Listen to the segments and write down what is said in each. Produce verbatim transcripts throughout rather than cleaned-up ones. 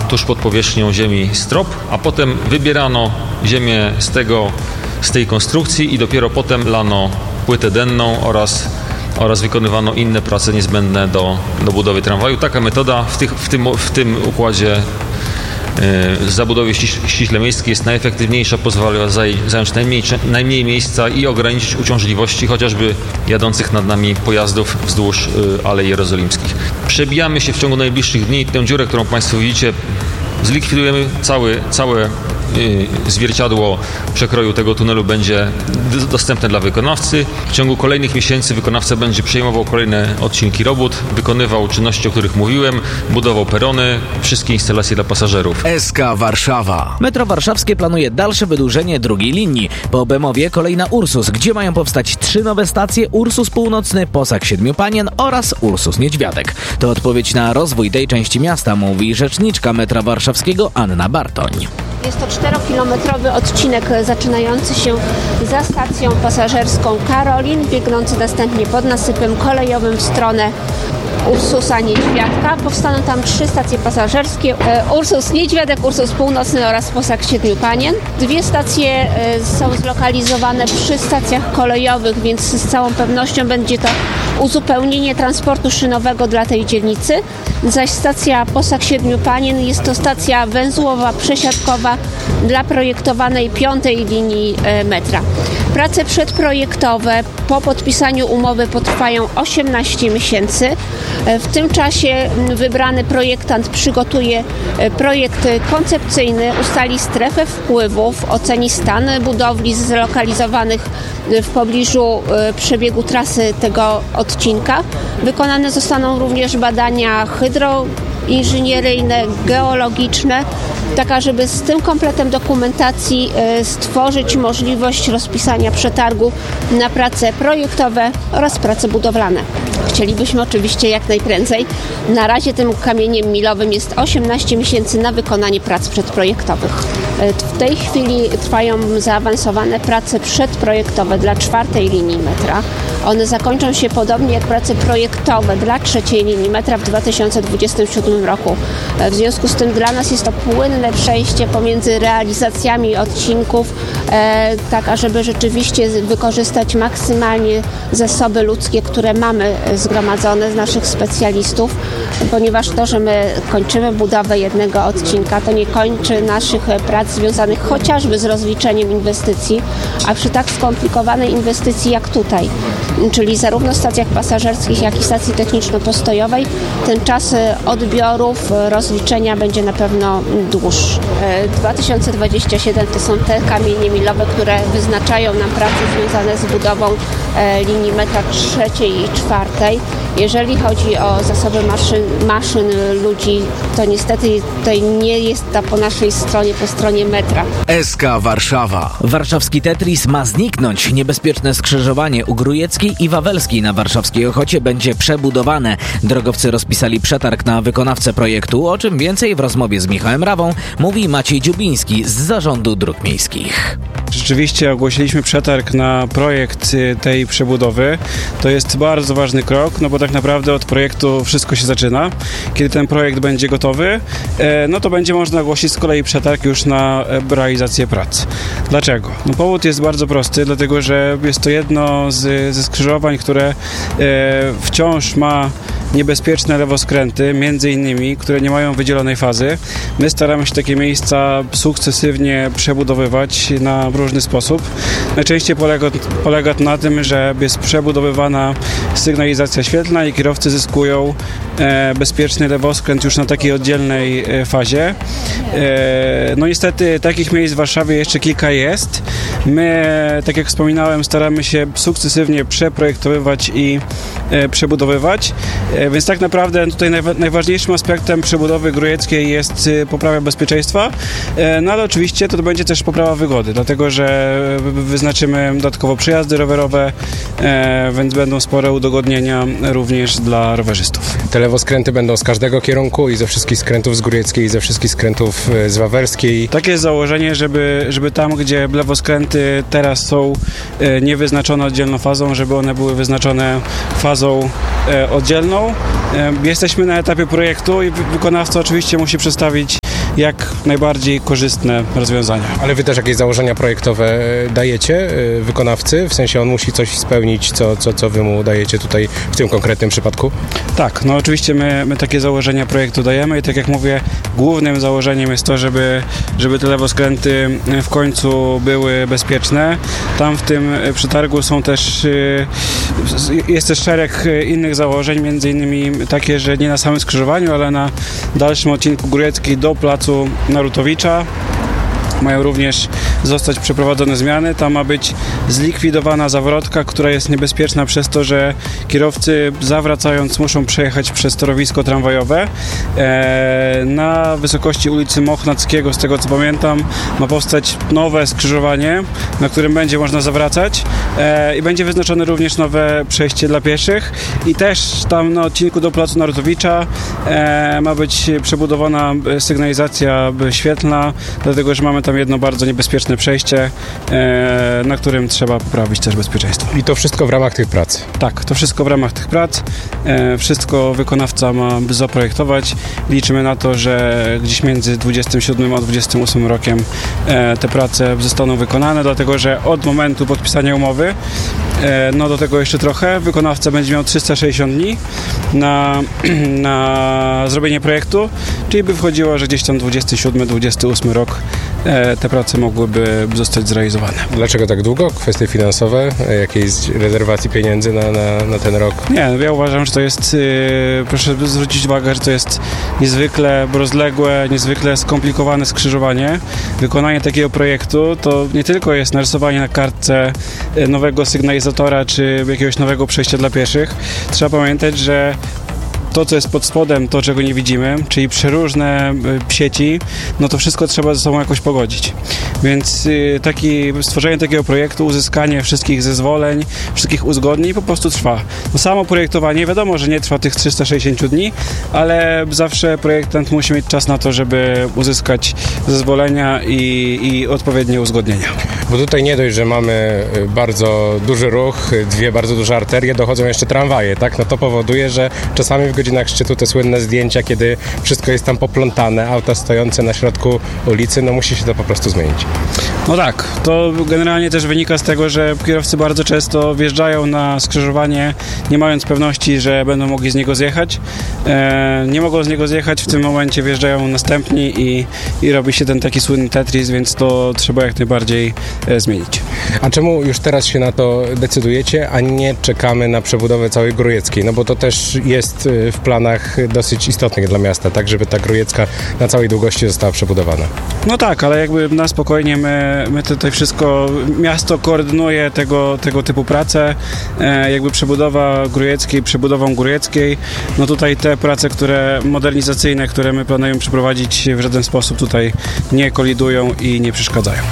tuż pod powierzchnią ziemi strop, a potem wybierano ziemię z tego, z tej konstrukcji i dopiero potem lano płytę denną oraz, oraz wykonywano inne prace niezbędne do, do budowy tramwaju. Taka metoda w, tych, w, tym, w tym układzie w zabudowie ściśle miejskiej jest najefektywniejsza, pozwala zająć najmniej, najmniej miejsca i ograniczyć uciążliwości chociażby jadących nad nami pojazdów wzdłuż Alei Jerozolimskich. Przebijamy się w ciągu najbliższych dni. Tę dziurę, którą Państwo widzicie, zlikwidujemy. Cały, całe zwierciadło przekroju tego tunelu będzie dostępne dla wykonawcy. W ciągu kolejnych miesięcy wykonawca będzie przejmował kolejne odcinki robót, wykonywał czynności, o których mówiłem, budował perony, wszystkie instalacje dla pasażerów. S K Warszawa. Metro Warszawskie planuje dalsze wydłużenie drugiej linii. Po Bemowie kolejna Ursus, gdzie mają powstać trzy nowe stacje: Ursus Północny, Posag Siedmiu Panien oraz Ursus Niedźwiadek. To odpowiedź na rozwój tej części miasta, mówi rzeczniczka Metra Warszawskiego Anna Bartoń. Jest to czterokilometrowy odcinek zaczynający się za stacją pasażerską Karolin, biegnący następnie pod nasypem kolejowym w stronę Ursusa Niedźwiadka. Powstaną tam trzy stacje pasażerskie: Ursus Niedźwiadek, Ursus Północny oraz Posag Siedmiu Panien. Dwie stacje są zlokalizowane przy stacjach kolejowych, więc z całą pewnością będzie to uzupełnienie transportu szynowego dla tej dzielnicy. Zaś stacja Posag Siedmiu Panien jest to stacja węzłowa, przesiadkowa dla projektowanej piątej linii metra. Prace przedprojektowe po podpisaniu umowy potrwają osiemnaście miesięcy. W tym czasie wybrany projektant przygotuje projekt koncepcyjny, ustali strefę wpływów, oceni stan budowli zlokalizowanych w pobliżu przebiegu trasy tego odcinka. Wykonane zostaną również badania hydroinżynieryjne, geologiczne, taka żeby z tym kompletem dokumentacji stworzyć możliwość rozpisania przetargu na prace projektowe oraz prace budowlane. Chcielibyśmy oczywiście jak najprędzej. Na razie tym kamieniem milowym jest osiemnaście miesięcy na wykonanie prac przedprojektowych. W tej chwili trwają zaawansowane prace przedprojektowe dla czwartej linii metra. One zakończą się podobnie jak prace projektowe dla trzeciej linii metra w dwa tysiące dwudziestym siódmym roku. W związku z tym dla nas jest to płynne przejście pomiędzy realizacjami odcinków, e, tak ażeby rzeczywiście wykorzystać maksymalnie zasoby ludzkie, które mamy zgromadzone z naszych specjalistów, ponieważ to, że my kończymy budowę jednego odcinka, to nie kończy naszych prac związanych chociażby z rozliczeniem inwestycji, a przy tak skomplikowanej inwestycji jak tutaj, czyli zarówno w stacjach pasażerskich, jak i stacji techniczno-postojowej, ten czas odbiorów, rozliczenia będzie na pewno dłuższy. dwa tysiące dwudziesty siódmy to są te kamienie milowe, które wyznaczają nam prace związane z budową linii metra trzeciej i czwartej. Jeżeli chodzi o zasoby maszyn, maszyn, ludzi, to niestety tutaj nie jest ta po naszej stronie, po stronie metra. S K Warszawa. Warszawski Tetris ma zniknąć. Niebezpieczne skrzyżowanie u Grujeckiej i Wawelskiej na warszawskiej Ochocie będzie przebudowane. Drogowcy rozpisali przetarg na wykonawcę projektu, o czym więcej w rozmowie z Michałem Rawą mówi Maciej Dziubiński z Zarządu Dróg Miejskich. Rzeczywiście ogłosiliśmy przetarg na projekt tej przebudowy. To jest bardzo ważny krok, no bo tak naprawdę od projektu wszystko się zaczyna. Kiedy ten projekt będzie gotowy, no to będzie można ogłosić z kolei przetarg już na realizację prac. Dlaczego? No powód jest bardzo prosty, dlatego że jest to jedno z, ze skrzyżowań, które wciąż ma niebezpieczne lewoskręty, między innymi, które nie mają wydzielonej fazy. My staramy się takie miejsca sukcesywnie przebudowywać na różny sposób. Najczęściej polega, polega to na tym, że jest przebudowywana sygnalizacja świetlna i kierowcy zyskują e, bezpieczny lewoskręt już na takiej oddzielnej e, fazie. E, no niestety takich miejsc w Warszawie jeszcze kilka jest. My, tak jak wspominałem, staramy się sukcesywnie przeprojektowywać i e, przebudowywać. E, więc tak naprawdę tutaj najwa- najważniejszym aspektem przebudowy Grujeckiej jest e, poprawa bezpieczeństwa, e, no ale oczywiście to będzie też poprawa wygody, dlatego że wyznaczymy dodatkowo przejazdy rowerowe, e, więc będą spore udogodnienia również dla rowerzystów. Te lewoskręty będą z każdego kierunku i ze wszystkich skrętów z Grujeckiej i ze wszystkich skrętów z Wawelskiej. Takie jest założenie, żeby, żeby tam, gdzie lewoskręty teraz są e, niewyznaczone oddzielną fazą, żeby one były wyznaczone fazą e, oddzielną. E, jesteśmy na etapie projektu i wykonawca oczywiście musi przedstawić jak najbardziej korzystne rozwiązania. Ale wy też jakieś założenia projektowe dajecie wykonawcy? W sensie on musi coś spełnić, co, co, co wy mu dajecie tutaj w tym konkretnym przypadku? Tak, no oczywiście my, my takie założenia projektu dajemy i tak jak mówię, głównym założeniem jest to, żeby, żeby te lewoskręty w końcu były bezpieczne. Tam w tym przetargu są też, jest też szereg innych założeń, między innymi takie, że nie na samym skrzyżowaniu, ale na dalszym odcinku Góreckiej do placu Narutowicza mają również zostać przeprowadzone zmiany. Tam ma być zlikwidowana zawrotka, która jest niebezpieczna przez to, że kierowcy zawracając muszą przejechać przez torowisko tramwajowe. E, na wysokości ulicy Mochnackiego, z tego co pamiętam, ma powstać nowe skrzyżowanie, na którym będzie można zawracać e, i będzie wyznaczone również nowe przejście dla pieszych i też tam na odcinku do placu Narutowicza e, ma być przebudowana sygnalizacja świetlna, dlatego że mamy tam jedno bardzo niebezpieczne przejście, e, na którym trzeba poprawić też bezpieczeństwo. I to wszystko w ramach tych prac? Tak, to wszystko w ramach tych prac. E, wszystko wykonawca ma zaprojektować. Liczymy na to, że gdzieś między dwudziestym siódmym a dwudziestym ósmym rokiem e, te prace zostaną wykonane, dlatego że od momentu podpisania umowy, e, no do tego jeszcze trochę, wykonawca będzie miał trzysta sześćdziesiąt dni na, na zrobienie projektu, czyli by wchodziło, że gdzieś tam dwudziesty siódmy dwudziesty ósmy rok e, te prace mogłyby zostać zrealizowane. Dlaczego tak długo? Kwestie finansowe? Jakiejś rezerwacji pieniędzy na, na, na ten rok? Nie, ja uważam, że to jest, yy, proszę zwrócić uwagę, że to jest niezwykle rozległe, niezwykle skomplikowane skrzyżowanie. Wykonanie takiego projektu to nie tylko jest narysowanie na kartce nowego sygnalizatora czy jakiegoś nowego przejścia dla pieszych. Trzeba pamiętać, że to, co jest pod spodem, to, czego nie widzimy, czyli przeróżne sieci, no to wszystko trzeba ze sobą jakoś pogodzić. Więc y, taki, stworzenie takiego projektu, uzyskanie wszystkich zezwoleń, wszystkich uzgodnień po prostu trwa. No samo projektowanie, wiadomo, że nie trwa tych trzysta sześćdziesiąt dni, ale zawsze projektant musi mieć czas na to, żeby uzyskać zezwolenia i, i odpowiednie uzgodnienia. Bo tutaj nie dość, że mamy bardzo duży ruch, dwie bardzo duże arterie, dochodzą jeszcze tramwaje, tak? No to powoduje, że czasami w godzinach szczytu te słynne zdjęcia, kiedy wszystko jest tam poplątane, auta stojące na środku ulicy, no musi się to po prostu zmienić. No tak, to generalnie też wynika z tego, że kierowcy bardzo często wjeżdżają na skrzyżowanie, nie mając pewności, że będą mogli z niego zjechać. E, nie mogą z niego zjechać, w tym momencie wjeżdżają następni i, i robi się ten taki słynny Tetris, więc to trzeba jak najbardziej e, zmienić. A czemu już teraz się na to decydujecie, a nie czekamy na przebudowę całej Grójeckiej? No bo to też jest w planach dosyć istotnych dla miasta, tak, żeby ta Grójecka na całej długości została przebudowana. No tak, ale jakby na spokojnie my, my tutaj wszystko, miasto koordynuje tego, tego typu prace, e, jakby przebudowa Grójeckiej, przebudową Grójeckiej, no tutaj te prace, które modernizacyjne, które my planujemy przeprowadzić, w żaden sposób tutaj nie kolidują i nie przeszkadzają.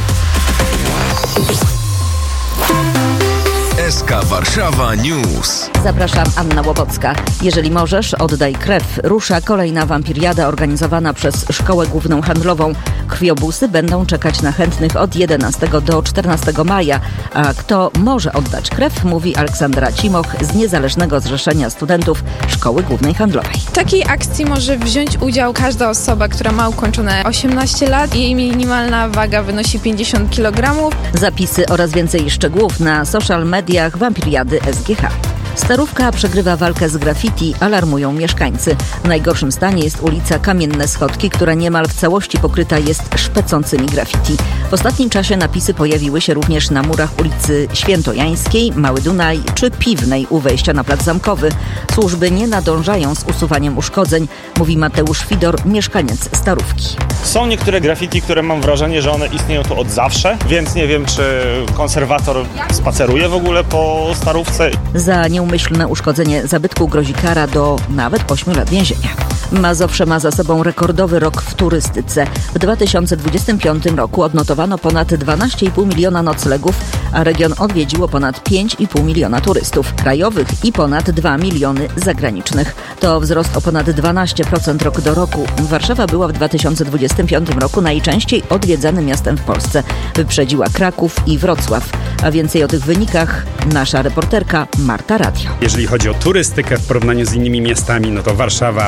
S K Warszawa News. Zapraszam, Anna Łobocka. Jeżeli możesz, oddaj krew. Rusza kolejna wampiriada organizowana przez Szkołę Główną Handlową. Krwiobusy będą czekać na chętnych od jedenastego do czternastego maja. A kto może oddać krew, mówi Aleksandra Cimoch z Niezależnego Zrzeszenia Studentów Szkoły Głównej Handlowej. W takiej akcji może wziąć udział każda osoba, która ma ukończone osiemnaście lat i jej minimalna waga wynosi pięćdziesiąt kilogramów. Zapisy oraz więcej szczegółów na social mediach Wampiriady S G H. Starówka przegrywa walkę z graffiti, alarmują mieszkańcy. W najgorszym stanie jest ulica Kamienne Schodki, która niemal w całości pokryta jest szpecącymi graffiti. W ostatnim czasie napisy pojawiły się również na murach ulicy Świętojańskiej, Mały Dunaj czy Piwnej u wejścia na Plac Zamkowy. Służby nie nadążają z usuwaniem uszkodzeń, mówi Mateusz Fidor, mieszkaniec Starówki. Są niektóre graffiti, które mam wrażenie, że one istnieją tu od zawsze, więc nie wiem, czy konserwator spaceruje w ogóle po Starówce. Za nieumyślne uszkodzenie zabytku grozi kara do nawet ośmiu lat więzienia. Mazowsze ma za sobą rekordowy rok w turystyce. W dwa tysiące dwudziestym piątym roku odnotowano ponad dwanaście i pół miliona noclegów, a region odwiedziło ponad pięć i pół miliona turystów krajowych i ponad dwa miliony zagranicznych. To wzrost o ponad dwanaście procent rok do roku. Warszawa była w dwa tysiące dwudziestym piątym roku najczęściej odwiedzanym miastem w Polsce. Wyprzedziła Kraków i Wrocław. A więcej o tych wynikach nasza reporterka Marta Radio. Jeżeli chodzi o turystykę w porównaniu z innymi miastami, no to Warszawa pięć i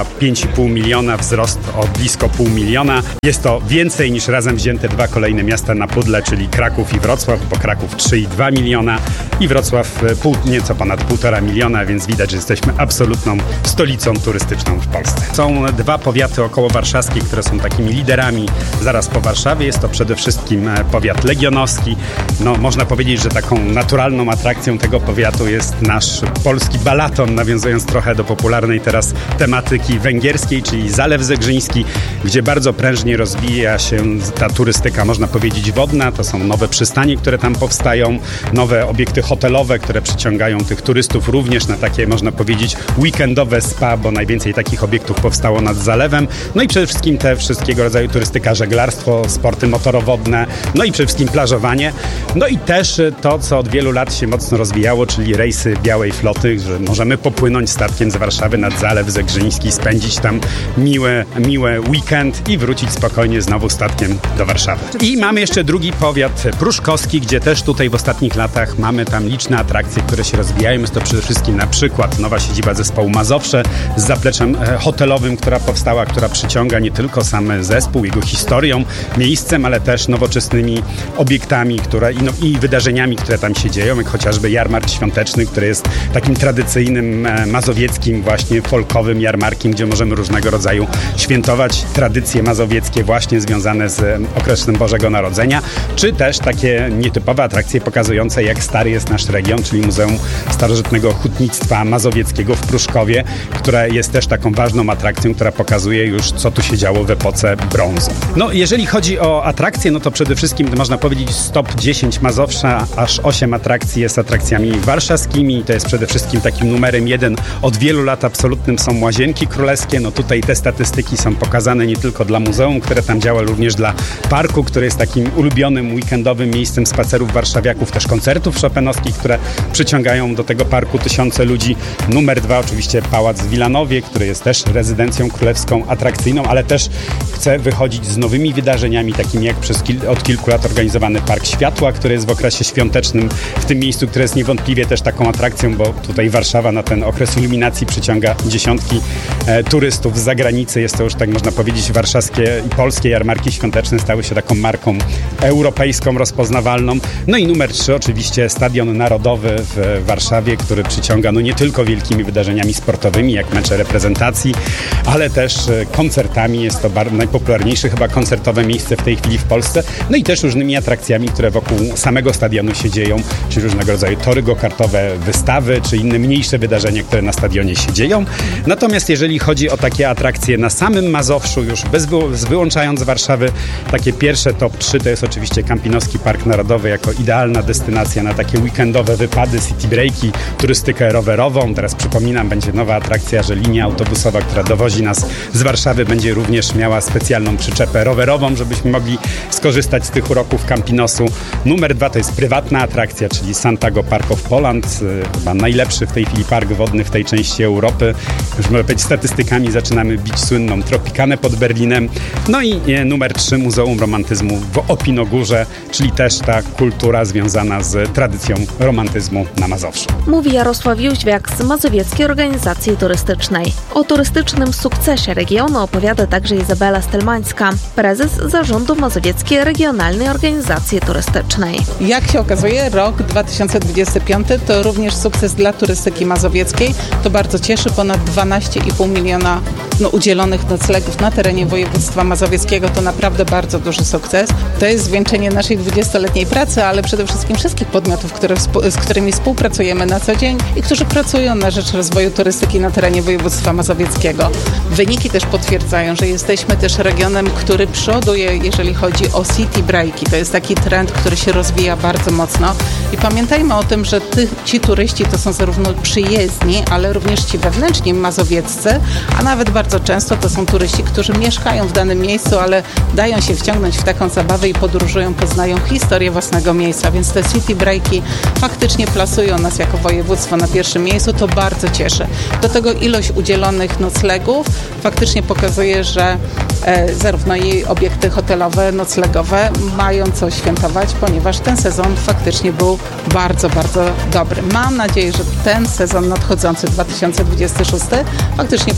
pół miliona, wzrost o blisko pół miliona. Jest to więcej niż razem wzięte dwa kolejne miasta na pudle, czyli Kraków i Wrocław, bo Kraków trzy i dwa miliona i Wrocław pół, nieco ponad półtora miliona, więc widać, że jesteśmy absolutną stolicą turystyczną w Polsce. Są dwa powiaty okołowarszawskie, które są takimi liderami zaraz po Warszawie. Jest to przede wszystkim powiat legionowski. No, można powiedzieć, że taką naturalną atrakcją tego powiatu jest nasz polski Balaton, nawiązując trochę do popularnej teraz tematyki węgierskiej, czyli Zalew Zegrzyński, gdzie bardzo prężnie rozwija się ta turystyka, można powiedzieć, wodna. To są nowe przystanie, które tam powstają, nowe obiekty hotelowe, które przyciągają tych turystów również na takie, można powiedzieć, weekendowe spa, bo najwięcej takich obiektów powstało nad zalewem. No i przede wszystkim te wszystkiego rodzaju turystyka, żeglarstwo, sporty motorowodne, no i przede wszystkim plażowanie. No i też to, co od wielu lat się mocno rozwijało, czyli rejsy Białej Floty, że możemy popłynąć statkiem z Warszawy nad Zalew Zegrzyński, spędzić tam miły, miły weekend i wrócić spokojnie znowu statkiem do Warszawy. I mamy jeszcze drugi powiat pruszkowski, gdzie też tutaj w ostatnich latach mamy tam liczne atrakcje, które się rozwijają. Jest to przede wszystkim na przykład nowa siedziba zespołu Mazowsze z zapleczem hotelowym, która powstała, która przyciąga nie tylko sam zespół, jego historią, miejscem, ale też nowoczesnymi obiektami, które, i, no, i wydarzeniami, które tam się dzieją, jak chociażby jarmark świąteczny, który jest takim tradycyjnym mazowieckim, właśnie folkowym jarmarkiem, gdzie możemy różnego rodzaju świętować tradycje mazowieckie właśnie związane z okresem Bożego Narodzenia, czy też takie nietypowe atrakcje pokazujące, jak stary jest nasz region, czyli Muzeum Starożytnego Hutnictwa Mazowieckiego w Pruszkowie, które jest też taką ważną atrakcją, która pokazuje już, co tu się działo w epoce brązu. No, jeżeli chodzi o atrakcje, no to przede wszystkim można powiedzieć stop dziesięć Mazowsza, aż osiem atrakcji jest atrakcjami warszawskimi. To jest przede wszystkim takim numerem jeden. Od wielu lat absolutnym są Łazienki Królewskie. No tutaj te statystyki są pokazane nie tylko dla muzeum, które tam działa, również dla parku, który jest takim ulubionym weekendowym miejscem spacerów warszawiaków, też koncertów chopinowskich, które przyciągają do tego parku tysiące ludzi. Numer dwa oczywiście Pałac w Wilanowie, który jest też rezydencją królewską atrakcyjną, ale też chce wychodzić z nowymi wydarzeniami, takimi jak przez kil- od kilku lat organizowany Park Światła, który jest w okresie świątecznym w tym miejscu, które jest niewątpliwie też taką atrakcją, bo tutaj Warszawa na ten okres iluminacji przyciąga dziesiątki e, turystów z zagranicy. Jest to już, tak można powiedzieć, warszawskie i polskie jarmarki świąteczne stały się taką marką europejską, rozpoznawalną. No i numer trzy oczywiście Stadion Narodowy w Warszawie, który przyciąga no nie tylko wielkimi wydarzeniami sportowymi, jak mecze reprezentacji, ale też koncertami. Jest to bar- najpopularniejsze chyba koncertowe miejsce w tej chwili w Polsce. No i też różnymi atrakcjami, które wokół samego stadionu się dzieją, czyli różnego rodzaju tory go-kartowe, wystawy, czy inne mniejsze wydarzenia, które na stadionie się dzieją. Natomiast jeżeli chodzi o takie atrakcje na samym Mazowszu, już bez wy- wyłączając Warszawy, takie pierwsze top trzy to jest oczywiście Kampinoski Park Narodowy jako idealna destynacja na takie weekendowe wypady, city breaki, turystykę rowerową. Teraz przypominam, będzie nowa atrakcja, że linia autobusowa, która dowozi nas z Warszawy, będzie również miała specjalną przyczepę rowerową, żebyśmy mogli skorzystać z tych uroków Campinosu. Numer dwa to jest prywatna atrakcja, czyli Santiago Park of Poland, chyba najlepszy w tej chwili park wodny w tej części Europy. Już można powiedzieć, statystykami zaczynamy bić słynną Tropikanę pod Berlinem. No i nie, numer trzy Muzeum Romantyzmu w Opinogórze, czyli też ta kultura związana z tradycją romantyzmu na Mazowszu. Mówi Jarosław Jóźwiak z Mazowieckiej Organizacji Turystycznej. O turystycznym sukcesie regionu opowiada także Izabela Stelmańska, prezes zarządu Mazowieckiej Regionalnej Organizacji Turystycznej. Jak się okazuje, rok dwa tysiące dwudziesty piąty to również sukces dla turystyki mazowieckiej. To bardzo cieszy, ponad dwanaście i pół miliona no, udzielonych noclegów na terenie województwa mazowieckiego. To naprawdę bardzo duży sukces. To jest zwieńczenie naszej dwudziestoletniej pracy, ale przede wszystkim wszystkich podmiotów, które, z którymi współpracujemy na co dzień i którzy pracują na rzecz rozwoju turystyki na terenie województwa mazowieckiego. Wyniki też potwierdzają, że jesteśmy też regionem, który przoduje, jeżeli chodzi o city breaki. To jest taki trend, który się rozwija bardzo mocno. I pamiętajmy o tym, że ty, ci turyści to są zarówno przyjezdni, ale również ci wewnętrzni mazowieccy, a nawet bardzo często to są turyści, którzy mieszkają w danym miejscu, ale dają się wciągnąć w taką zabawę i podróżują, poznają historię własnego miejsca, więc te city breaki faktycznie plasują nas jako województwo na pierwszym miejscu, to bardzo cieszy. Do tego ilość udzielonych noclegów faktycznie pokazuje, że e, zarówno i obiekty hotelowe, noclegowe mają co świętować, ponieważ ten sezon faktycznie był bardzo, bardzo dobry. Mam nadzieję, że ten sezon nadchodzący dwa tysiące dwudziesty szósty faktycznie powtórzy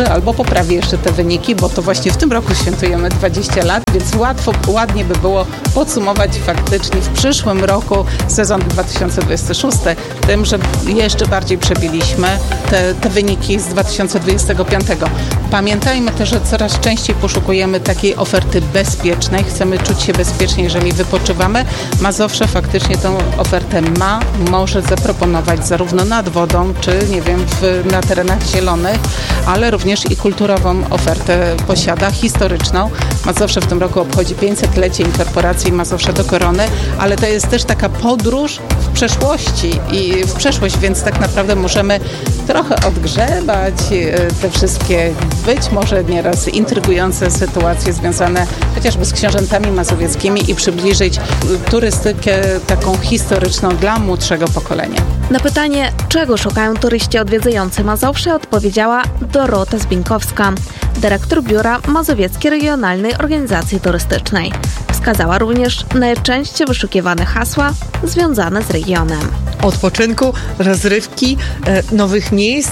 powtórzy albo poprawi jeszcze te wyniki, bo to właśnie w tym roku świętujemy dwadzieścia lat, więc łatwo, ładnie by było podsumować faktycznie w przyszłym roku sezon dwa tysiące dwudziesty szósty tym, że jeszcze bardziej przebiliśmy te, te wyniki z dwa tysiące dwudziestego piątego. Pamiętajmy też, że coraz częściej poszukujemy takiej oferty bezpiecznej. Chcemy czuć się bezpiecznie, jeżeli wypoczywamy. Mazowsze faktycznie tę ofertę ma, może zaproponować zarówno nad wodą, czy nie wiem, w, na terenach zielonych, ale również i kulturową ofertę posiada, historyczną. Mazowsze w tym roku obchodzi pięćsetlecie inkorporacji Mazowsze do Korony, ale to jest też taka podróż w przeszłości i w przeszłość, więc tak naprawdę możemy trochę odgrzebać te wszystkie być może nieraz intrygujące sytuacje związane chociażby z książętami mazowieckimi i przybliżyć turystykę taką historyczną dla młodszego pokolenia. Na pytanie, czego szukają turyści odwiedzający Mazowsze, odpowiedziała Dorota Zbinkowska, dyrektor biura Mazowieckiej Regionalnej Organizacji Turystycznej. Wskazała również najczęściej wyszukiwane hasła związane z regionem. Odpoczynku, rozrywki, nowych miejsc,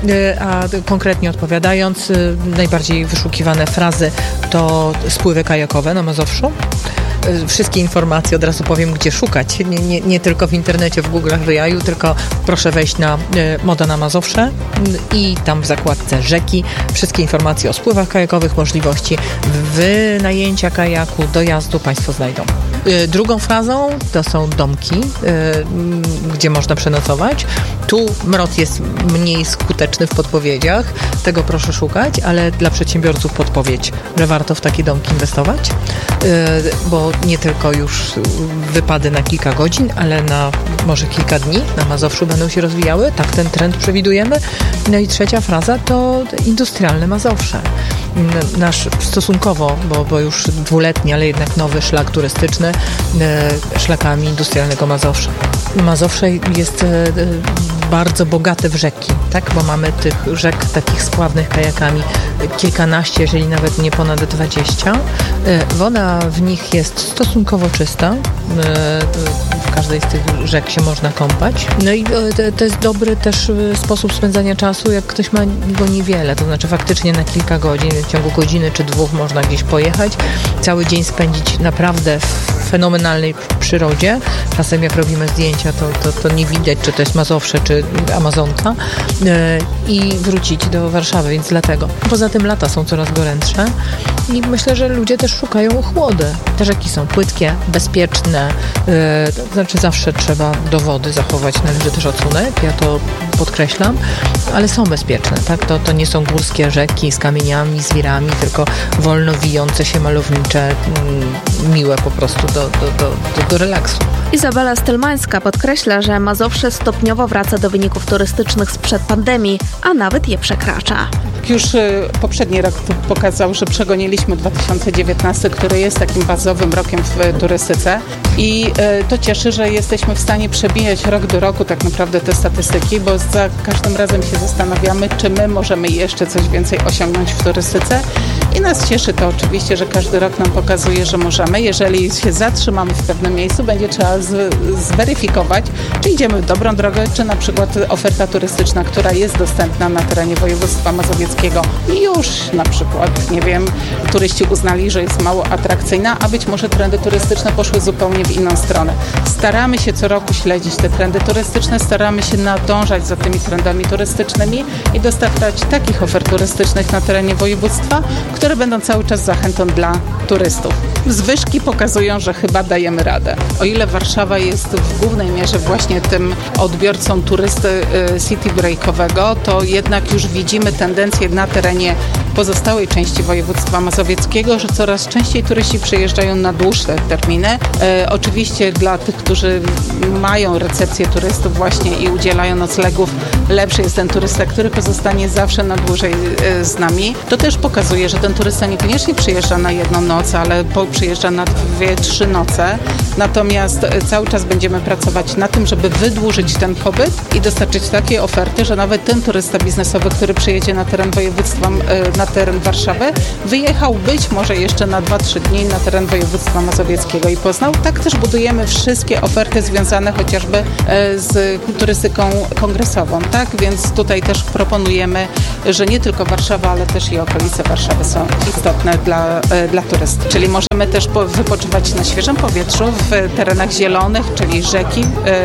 a konkretnie odpowiadając, najbardziej wyszukiwane frazy to spływy kajakowe na Mazowszu. Wszystkie informacje od razu powiem, gdzie szukać. Nie, nie, nie tylko w internecie, w Google'ach wyjaju, tylko proszę wejść na Moda na Mazowsze i tam w zakładce rzeki wszystkie informacje o spływach kajakowych, możliwości wynajęcia kajaku, dojazdu Państwo znajdą. Drugą frazą to są domki, gdzie można przenocować. Tu M R O T jest mniej skuteczny w podpowiedziach, tego proszę szukać, ale dla przedsiębiorców podpowiedź, że warto w takie domki inwestować, bo nie tylko już wypady na kilka godzin, ale na może kilka dni na Mazowszu będą się rozwijały, tak ten trend przewidujemy. No i trzecia fraza to industrialne Mazowsze. Nasz stosunkowo, bo, bo już dwuletni, ale jednak nowy szlak turystyczny e, szlakami industrialnego Mazowsza. Mazowsze jest e, bardzo bogate w rzeki, tak? Bo mamy tych rzek takich spławnych kajakami kilkanaście, jeżeli nawet nie ponad dwadzieścia. E, woda w nich jest stosunkowo czysta. E, w każdej z tych rzek się można kąpać. No i e, to jest dobry też sposób spędzania czasu, jak ktoś ma go niewiele, to znaczy faktycznie na kilka godzin, w ciągu godziny czy dwóch można gdzieś pojechać, cały dzień spędzić naprawdę w fenomenalnej przyrodzie. Czasem jak robimy zdjęcia, to, to, to nie widać, czy to jest Mazowsze, czy Amazonka yy, i wrócić do Warszawy, więc dlatego. Poza tym lata są coraz gorętsze i myślę, że ludzie też szukają chłody. Te rzeki są płytkie, bezpieczne, yy, to znaczy zawsze trzeba do wody zachować, należy też odsunek, ja to podkreślam, ale są bezpieczne, tak? To, to nie są górskie rzeki z kamieniami, z wirami, tylko wolno wijące się, malownicze, mm, miłe po prostu do, do, do, do, do relaksu. Izabela Stelmańska podkreśla, że Mazowsze stopniowo wraca do wyników turystycznych sprzed pandemii, a nawet je przekracza. Już y, poprzedni rok pokazał, że przegoniliśmy dwa tysiące dziewiętnasty, który jest takim bazowym rokiem w turystyce i y, to cieszy, że jesteśmy w stanie przebijać rok do roku tak naprawdę te statystyki, bo za każdym razem się zastanawiamy, czy my możemy jeszcze coś więcej osiągnąć w turystyce i nas cieszy to oczywiście, że każdy rok nam pokazuje, że możemy. Jeżeli się zatrzymamy w pewnym miejscu, będzie trzeba z, zweryfikować, czy idziemy w dobrą drogę, czy na przykład oferta turystyczna, która jest dostępna na terenie województwa mazowieckiego i już na przykład, nie wiem, turyści uznali, że jest mało atrakcyjna, a być może trendy turystyczne poszły zupełnie w inną stronę. Staramy się co roku śledzić te trendy turystyczne, staramy się nadążać za tymi trendami turystycznymi i dostarczać takich ofert turystycznych na terenie województwa, które będą cały czas zachętą dla turystów. Zwyżki pokazują, że chyba dajemy radę. O ile Warszawa jest w głównej mierze właśnie tym odbiorcą turysty city breakowego, to jednak już widzimy tendencję na terenie pozostałej części województwa mazowieckiego, że coraz częściej turyści przyjeżdżają na dłuższe terminy. E, oczywiście dla tych, którzy mają recepcję turystów właśnie i udzielają noclegów, lepszy jest ten turysta, który pozostanie zawsze na dłużej e, z nami. To też pokazuje, że ten turysta niekoniecznie przyjeżdża na jedną noc, ale po, przyjeżdża na dwie, trzy noce. Natomiast e, cały czas będziemy pracować na tym, żeby wydłużyć ten pobyt i dostarczyć takie oferty, że nawet ten turysta biznesowy, który przyjedzie na teren województwa, e, na teren Warszawy, wyjechał być może jeszcze na dwa trzy dni na teren województwa mazowieckiego i poznał. Tak też budujemy wszystkie oferty związane chociażby z turystyką kongresową, tak? Więc tutaj też proponujemy, że nie tylko Warszawa, ale też i okolice Warszawy są istotne dla, dla turystów. Czyli możemy też wypoczywać na świeżym powietrzu w terenach zielonych, czyli rzeki,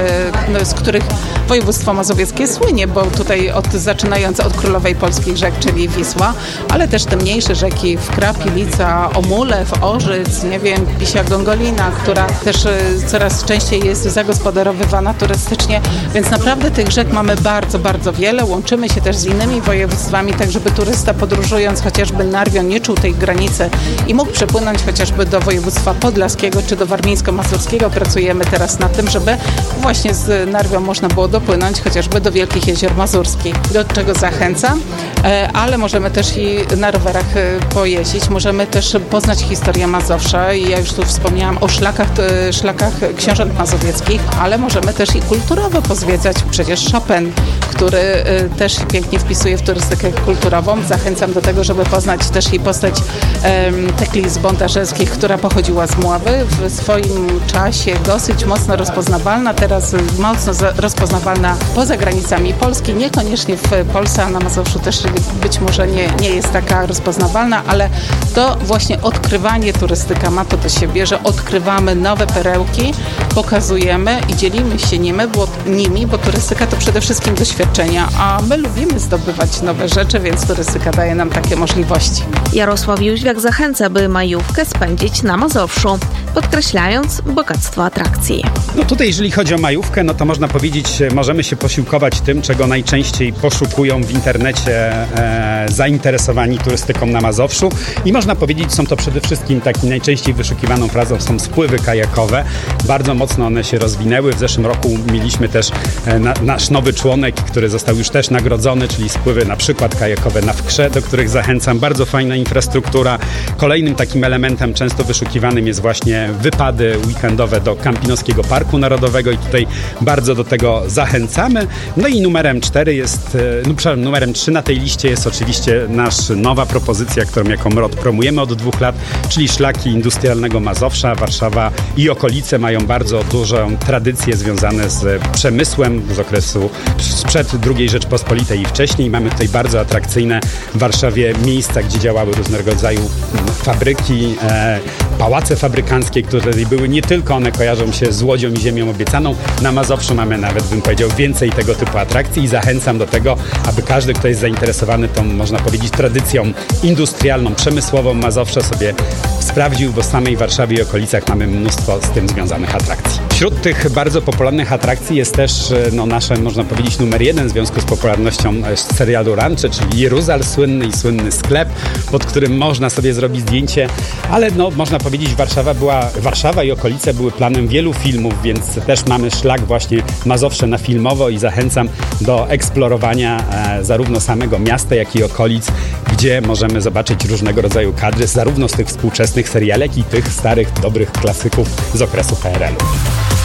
z których województwo mazowieckie słynie, bo tutaj od, zaczynając od królowej polskich rzek, czyli Wisła, ale też te mniejsze rzeki w Krapi, Lica, Omulew, Orzyc, nie wiem, Pisia Gongolina, która też coraz częściej jest zagospodarowywana turystycznie, więc naprawdę tych rzek mamy bardzo, bardzo wiele. Łączymy się też z innymi województwami, tak żeby turysta podróżując chociażby Narwią nie czuł tej granicy i mógł przepłynąć chociażby do województwa podlaskiego czy do warmińsko-mazurskiego. Pracujemy teraz nad tym, żeby właśnie z Narwią można było dopłynąć chociażby do Wielkich Jezior Mazurskich, do czego zachęcam, ale możemy też i na rowerach pojeździć, możemy też poznać historię Mazowsza i ja już tu wspomniałam o szlakach, szlakach książąt mazowieckich, ale możemy też i kulturowo pozwiedzać, przecież Chopin, który też pięknie wpisuje w turystykę kulturową. Zachęcam do tego, żeby poznać też i postać um, Tekli z Bondarzewskich, która pochodziła z Mławy, w swoim czasie dosyć mocno rozpoznawalna, teraz mocno rozpoznawalna poza granicami Polski, niekoniecznie w Polsce, a na Mazowszu też być może nie, nie jest taka rozpoznawalna, ale to właśnie odkrywanie turystyka ma to do siebie, że odkrywamy nowe perełki, pokazujemy i dzielimy się nimi, bo, nimi, bo turystyka to przede wszystkim doświadczenia, a my lubimy zdobywać nowe rzeczy, więc turystyka daje nam takie możliwości. Jarosław Jóźwiak zachęca, by majówkę spędzić na Mazowszu, podkreślając bogactwo atrakcji. No tutaj, jeżeli chodzi o majówkę, no to można powiedzieć, możemy się posiłkować tym, czego najczęściej poszukują w internecie e, zainteresowani turystyką na Mazowszu i można powiedzieć, są to przede wszystkim takim najczęściej wyszukiwaną frazą są spływy kajakowe. Bardzo mocno one się rozwinęły. W zeszłym roku mieliśmy też e, na, nasz nowy członek, który został już też nagrodzony, czyli spływy na przykład kajakowe na Wkrze, do których zachęcam. Bardzo fajna infrastruktura. Kolejnym takim elementem często wyszukiwanym jest właśnie wypady weekendowe do Kampinoskiego Parku Narodowego i tutaj bardzo do tego zachęcamy. No i numerem cztery jest, no przepraszam, numerem trzy na tej liście jest oczywiście nasza nowa propozycja, którą jako M R O D promujemy od dwóch lat, czyli szlaki industrialnego Mazowsza. Warszawa i okolice mają bardzo dużą tradycję związane z przemysłem z okresu sprzed drugiej Rzeczpospolitej i wcześniej. Mamy tutaj bardzo atrakcyjne w Warszawie miejsca, gdzie działały różnego rodzaju fabryki, e, pałace fabrykanckie, które były nie tylko one kojarzą się z Łodzią i Ziemią Obiecaną. Na Mazowszu mamy nawet, bym powiedział, więcej tego typu atrakcji i zachęcam do tego, aby każdy, kto jest zainteresowany tą, można powiedzieć, tradycją industrialną, przemysłową Mazowsza sobie sprawdził, bo w samej Warszawie i okolicach mamy mnóstwo z tym związanych atrakcji. Wśród tych bardzo popularnych atrakcji jest też no, nasze, można powiedzieć, numer jeden w związku z popularnością serialu Rancze, czyli Jeruzal, słynny i słynny sklep, pod którym można sobie zrobić zdjęcie, ale no, można powiedzieć, Warszawa była, Warszawa i okolice były planem wielu filmów, więc też mamy szlak właśnie Mazowsze na filmowo i zachęcam do eksplorowania e, zarówno samego miasta, jak i okolic, gdzie możemy zobaczyć różnego rodzaju kadry, zarówno z tych współczesnych serialek i tych starych, dobrych klasyków z okresu P R L u.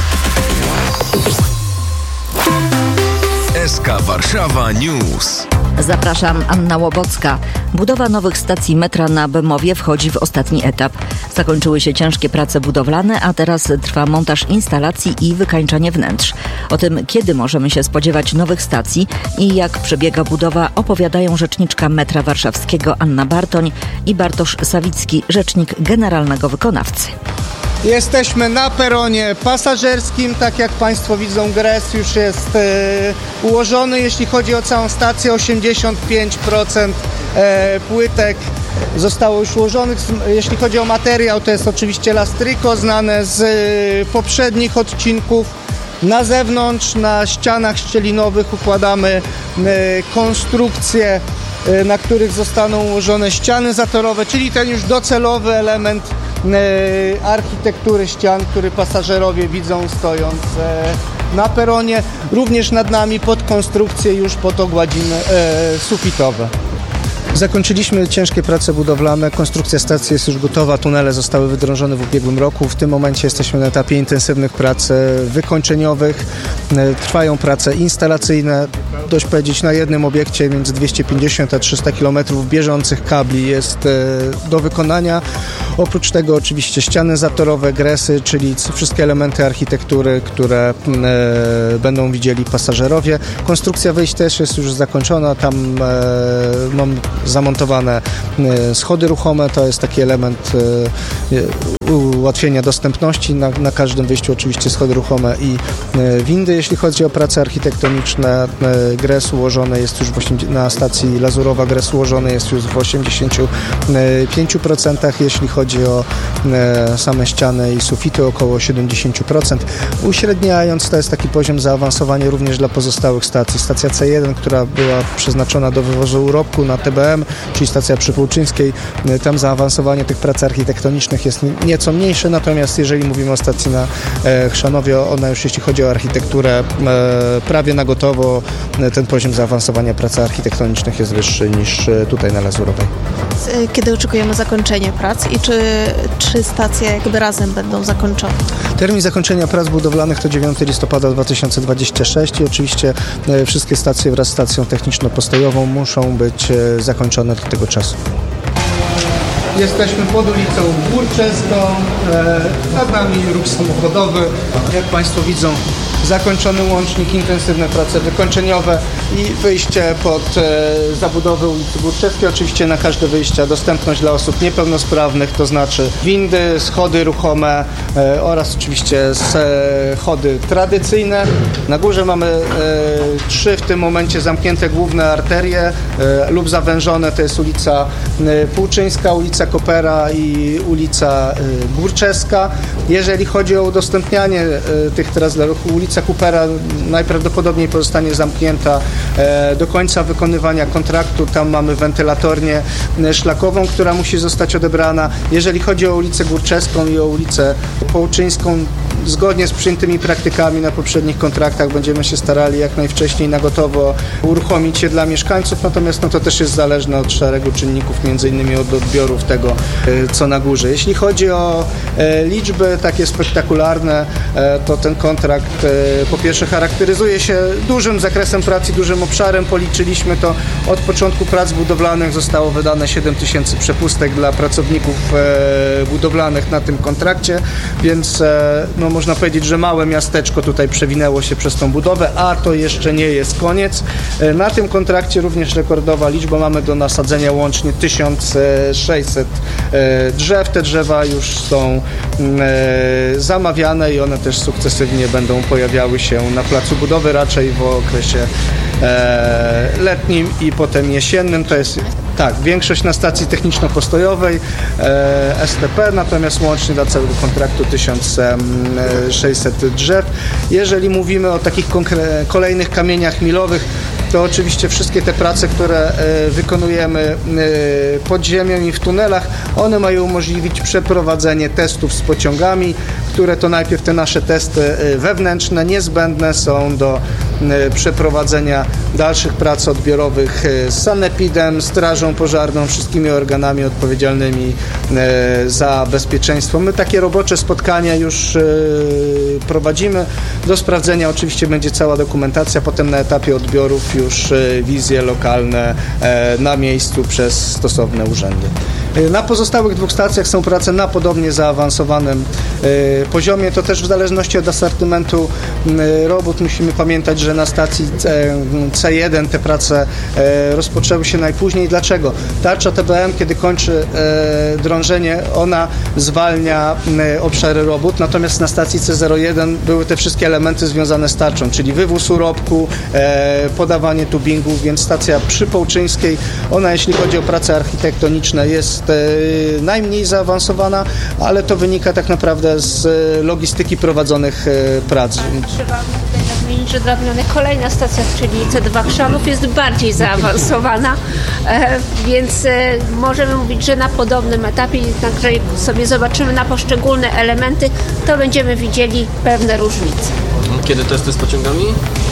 S K Warszawa News. Zapraszam, Anna Łobocka. Budowa nowych stacji metra na Bemowie wchodzi w ostatni etap. Zakończyły się ciężkie prace budowlane, a teraz trwa montaż instalacji i wykańczanie wnętrz. O tym, kiedy możemy się spodziewać nowych stacji i jak przebiega budowa, opowiadają rzeczniczka metra warszawskiego Anna Bartoń i Bartosz Sawicki, rzecznik generalnego wykonawcy. Jesteśmy na peronie pasażerskim, tak jak Państwo widzą, gres już jest e, ułożony. Jeśli chodzi o całą stację, osiemdziesiąt pięć procent e, płytek zostało już ułożonych. Jeśli chodzi o materiał, to jest oczywiście lastryko, znane z e, poprzednich odcinków. Na zewnątrz, na ścianach szczelinowych układamy e, konstrukcje, e, na których zostaną ułożone ściany zatorowe, czyli ten już docelowy element architektury ścian, który pasażerowie widzą stojąc na peronie. Również nad nami podkonstrukcje już pod ogładziny sufitowe. Zakończyliśmy ciężkie prace budowlane, konstrukcja stacji jest już gotowa, tunele zostały wydrążone w ubiegłym roku. W tym momencie jesteśmy na etapie intensywnych prac wykończeniowych. Trwają prace instalacyjne. dość powiedzieć, na jednym obiekcie między dwieście pięćdziesiąt a trzysta kilometrów bieżących kabli jest do wykonania. Oprócz tego oczywiście ściany zatorowe, gresy, czyli wszystkie elementy architektury, które będą widzieli pasażerowie. Konstrukcja wejść też jest już zakończona. Tam mam zamontowane schody ruchome. To jest taki element ułatwienia dostępności. Na, na każdym wyjściu oczywiście schody ruchome i windy. Jeśli chodzi o prace architektoniczne, gres ułożony jest już w osiemdziesięciu, na stacji Lazurowa gres ułożony jest już w osiemdziesięciu pięciu procentach. Jeśli chodzi o same ściany i sufity, około siedemdziesiąt procent. Uśredniając, to jest taki poziom zaawansowania również dla pozostałych stacji. Stacja C jeden, która była przeznaczona do wywozu urobku na T B M, czyli stacja przy Półczyńskiej, tam zaawansowanie tych prac architektonicznych jest nieco mniejsze, natomiast jeżeli mówimy o stacji na Chrzanowie, ona już jeśli chodzi o architekturę prawie na gotowo, ten poziom zaawansowania prac architektonicznych jest wyższy niż tutaj na Lazurowej. Kiedy oczekujemy zakończenia prac i czy trzy stacje jakby razem będą zakończone? Termin zakończenia prac budowlanych to dziewiątego listopada dwa tysiące dwudziestego trzeciego i oczywiście wszystkie stacje wraz z stacją techniczno-postojową muszą być zakończone do tego czasu. Jesteśmy pod ulicą Górczeską, nad nami ruch samochodowy. Jak Państwo widzą, zakończony łącznik, intensywne prace wykończeniowe i wyjście pod e, zabudowę ulicy Górczewskiej. Oczywiście na każde wyjście dostępność dla osób niepełnosprawnych, to znaczy windy, schody ruchome e, oraz oczywiście schody tradycyjne. Na górze mamy e, trzy w tym momencie zamknięte główne arterie e, lub zawężone, to jest ulica e, Półczyńska, ulica Kopera i ulica e, Górczewska. Jeżeli chodzi o udostępnianie e, tych tras dla ruchu, ulica Kupera najprawdopodobniej pozostanie zamknięta e, do końca wykonywania kontraktu. Tam mamy wentylatornię szlakową, która musi zostać odebrana. Jeżeli chodzi o ulicę Górczewską i o ulicę Połczyńską, zgodnie z przyjętymi praktykami na poprzednich kontraktach będziemy się starali jak najwcześniej na gotowo uruchomić je dla mieszkańców, natomiast no, to też jest zależne od szeregu czynników, między innymi od odbiorów tego, co na górze. Jeśli chodzi o e, liczby takie spektakularne, e, to ten kontrakt e, po pierwsze charakteryzuje się dużym zakresem pracy, dużym obszarem. Policzyliśmy to, od początku prac budowlanych zostało wydane siedem tysięcy przepustek dla pracowników e, budowlanych na tym kontrakcie, więc e, no, można powiedzieć, że małe miasteczko tutaj przewinęło się przez tą budowę, a to jeszcze nie jest koniec. E, na tym kontrakcie również rekordowa liczba, mamy do nasadzenia łącznie tysiąc sześćset e, drzew. Te drzewa już są e, zamawiane i one też sukcesywnie będą pojawiały się na placu budowy, raczej w okresie e, letnim i potem jesiennym. To jest tak, większość na stacji techniczno-postojowej e, S T P, natomiast łącznie dla całego kontraktu tysiąc sześćset drzew. Jeżeli mówimy o takich konkre- kolejnych kamieniach milowych, to oczywiście wszystkie te prace, które e, wykonujemy e, pod ziemią i w tunelach, one mają umożliwić przeprowadzenie testów z pociągami, które to najpierw te nasze testy e, wewnętrzne niezbędne są do e, przeprowadzenia dalszych prac odbiorowych e, z sanepidem, strażą pożarną, wszystkimi organami odpowiedzialnymi e, za bezpieczeństwo. My takie robocze spotkania już e, prowadzimy. Do sprawdzenia oczywiście będzie cała dokumentacja, potem na etapie odbiorów już wizje lokalne na miejscu przez stosowne urzędy. Na pozostałych dwóch stacjach są prace na podobnie zaawansowanym poziomie. To też w zależności od asortymentu robót musimy pamiętać, że na stacji C jeden te prace rozpoczęły się najpóźniej. Dlaczego? Tarcza T B M, kiedy kończy drążenie, ona zwalnia obszary robót, natomiast na stacji C zero jeden były te wszystkie elementy związane z tarczą, czyli wywóz urobku, podawanie tubingów, więc stacja przy Połczyńskiej, ona jeśli chodzi o prace architektoniczne jest najmniej zaawansowana, ale to wynika tak naprawdę z logistyki prowadzonych prac. Trzeba tutaj nadmienić, że dla mnie kolejna stacja, czyli C dwa Chrzanów, jest bardziej zaawansowana, więc możemy mówić, że na podobnym etapie, na której sobie zobaczymy na poszczególne elementy, to będziemy widzieli pewne różnice. Kiedy testy z pociągami?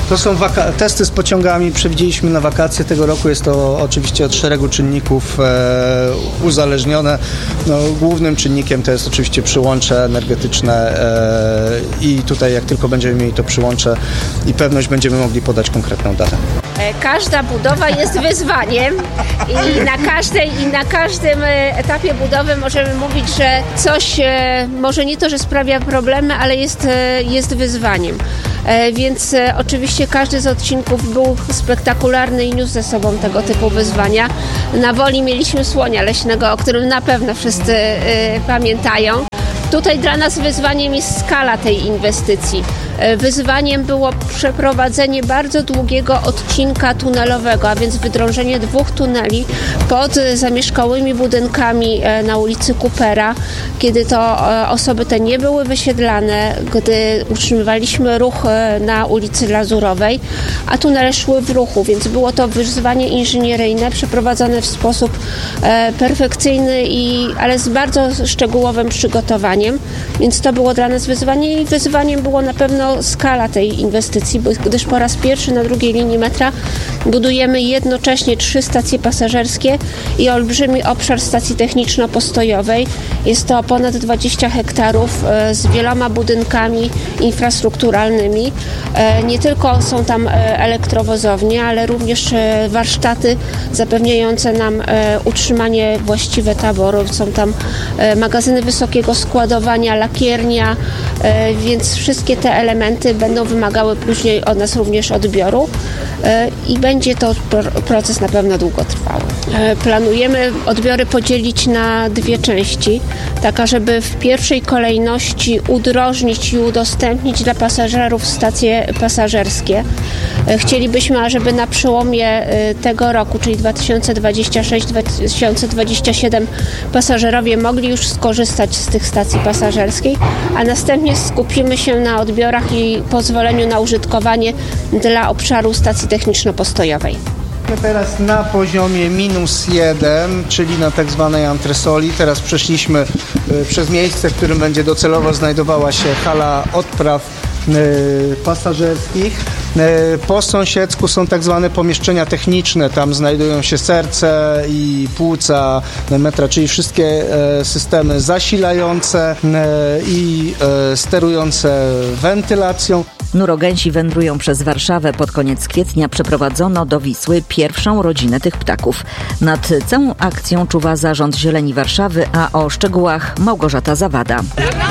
To są waka- testy z pociągami, przewidzieliśmy na wakacje tego roku. Jest to oczywiście od szeregu czynników e, uzależnione. No, głównym czynnikiem to jest oczywiście przyłącze energetyczne e, i tutaj jak tylko będziemy mieli to przyłącze i pewność, będziemy mogli podać konkretną datę. Każda budowa jest wyzwaniem i na każdej i na każdym etapie budowy możemy mówić, że coś może nie to, że sprawia problemy, ale jest, jest wyzwaniem. Więc oczywiście każdy z odcinków był spektakularny i niósł ze sobą tego typu wyzwania. Na Woli mieliśmy słonia leśnego, o którym na pewno wszyscy pamiętają. Tutaj dla nas wyzwaniem jest skala tej inwestycji. Wyzwaniem było przeprowadzenie bardzo długiego odcinka tunelowego, a więc wydrążenie dwóch tuneli pod zamieszkałymi budynkami na ulicy Coopera, kiedy to osoby te nie były wysiedlane, gdy utrzymywaliśmy ruch na ulicy Lazurowej, a tunele szły w ruchu, więc było to wyzwanie inżynieryjne przeprowadzone w sposób perfekcyjny, i, ale z bardzo szczegółowym przygotowaniem, więc to było dla nas wyzwanie i wyzwaniem było na pewno skala tej inwestycji, gdyż po raz pierwszy na drugiej linii metra budujemy jednocześnie trzy stacje pasażerskie i olbrzymi obszar stacji techniczno-postojowej. Jest to ponad dwadzieścia hektarów z wieloma budynkami infrastrukturalnymi. Nie tylko są tam elektrowozownie, ale również warsztaty zapewniające nam utrzymanie właściwe taboru. Są tam magazyny wysokiego składowania, lakiernia, więc wszystkie te elementy będą wymagały później od nas również odbioru i będzie to proces na pewno długotrwały. Planujemy odbiory podzielić na dwie części, taka żeby w pierwszej kolejności udrożnić i udostępnić dla pasażerów stacje pasażerskie. Chcielibyśmy, ażeby na przełomie tego roku, czyli dwa tysiące dwudziesty szósty do dwa tysiące dwudziestego siódmego, pasażerowie mogli już skorzystać z tych stacji pasażerskich, a następnie skupimy się na odbiorach i pozwoleniu na użytkowanie dla obszaru stacji techniczno-postojowej. Teraz na poziomie minus jeden, czyli na tak zwanej antresoli. Teraz przeszliśmy y, przez miejsce, w którym będzie docelowo znajdowała się hala odpraw y, pasażerskich. Y, po sąsiedzku są tak zwane pomieszczenia techniczne. Tam znajdują się serce i płuca metra, czyli wszystkie y, systemy zasilające y, i y, sterujące wentylacją. Nurogęsi wędrują przez Warszawę. Pod koniec kwietnia przeprowadzono do Wisły pierwszą rodzinę tych ptaków. Nad całą akcją czuwa Zarząd Zieleni Warszawy, a o szczegółach Małgorzata Zawada.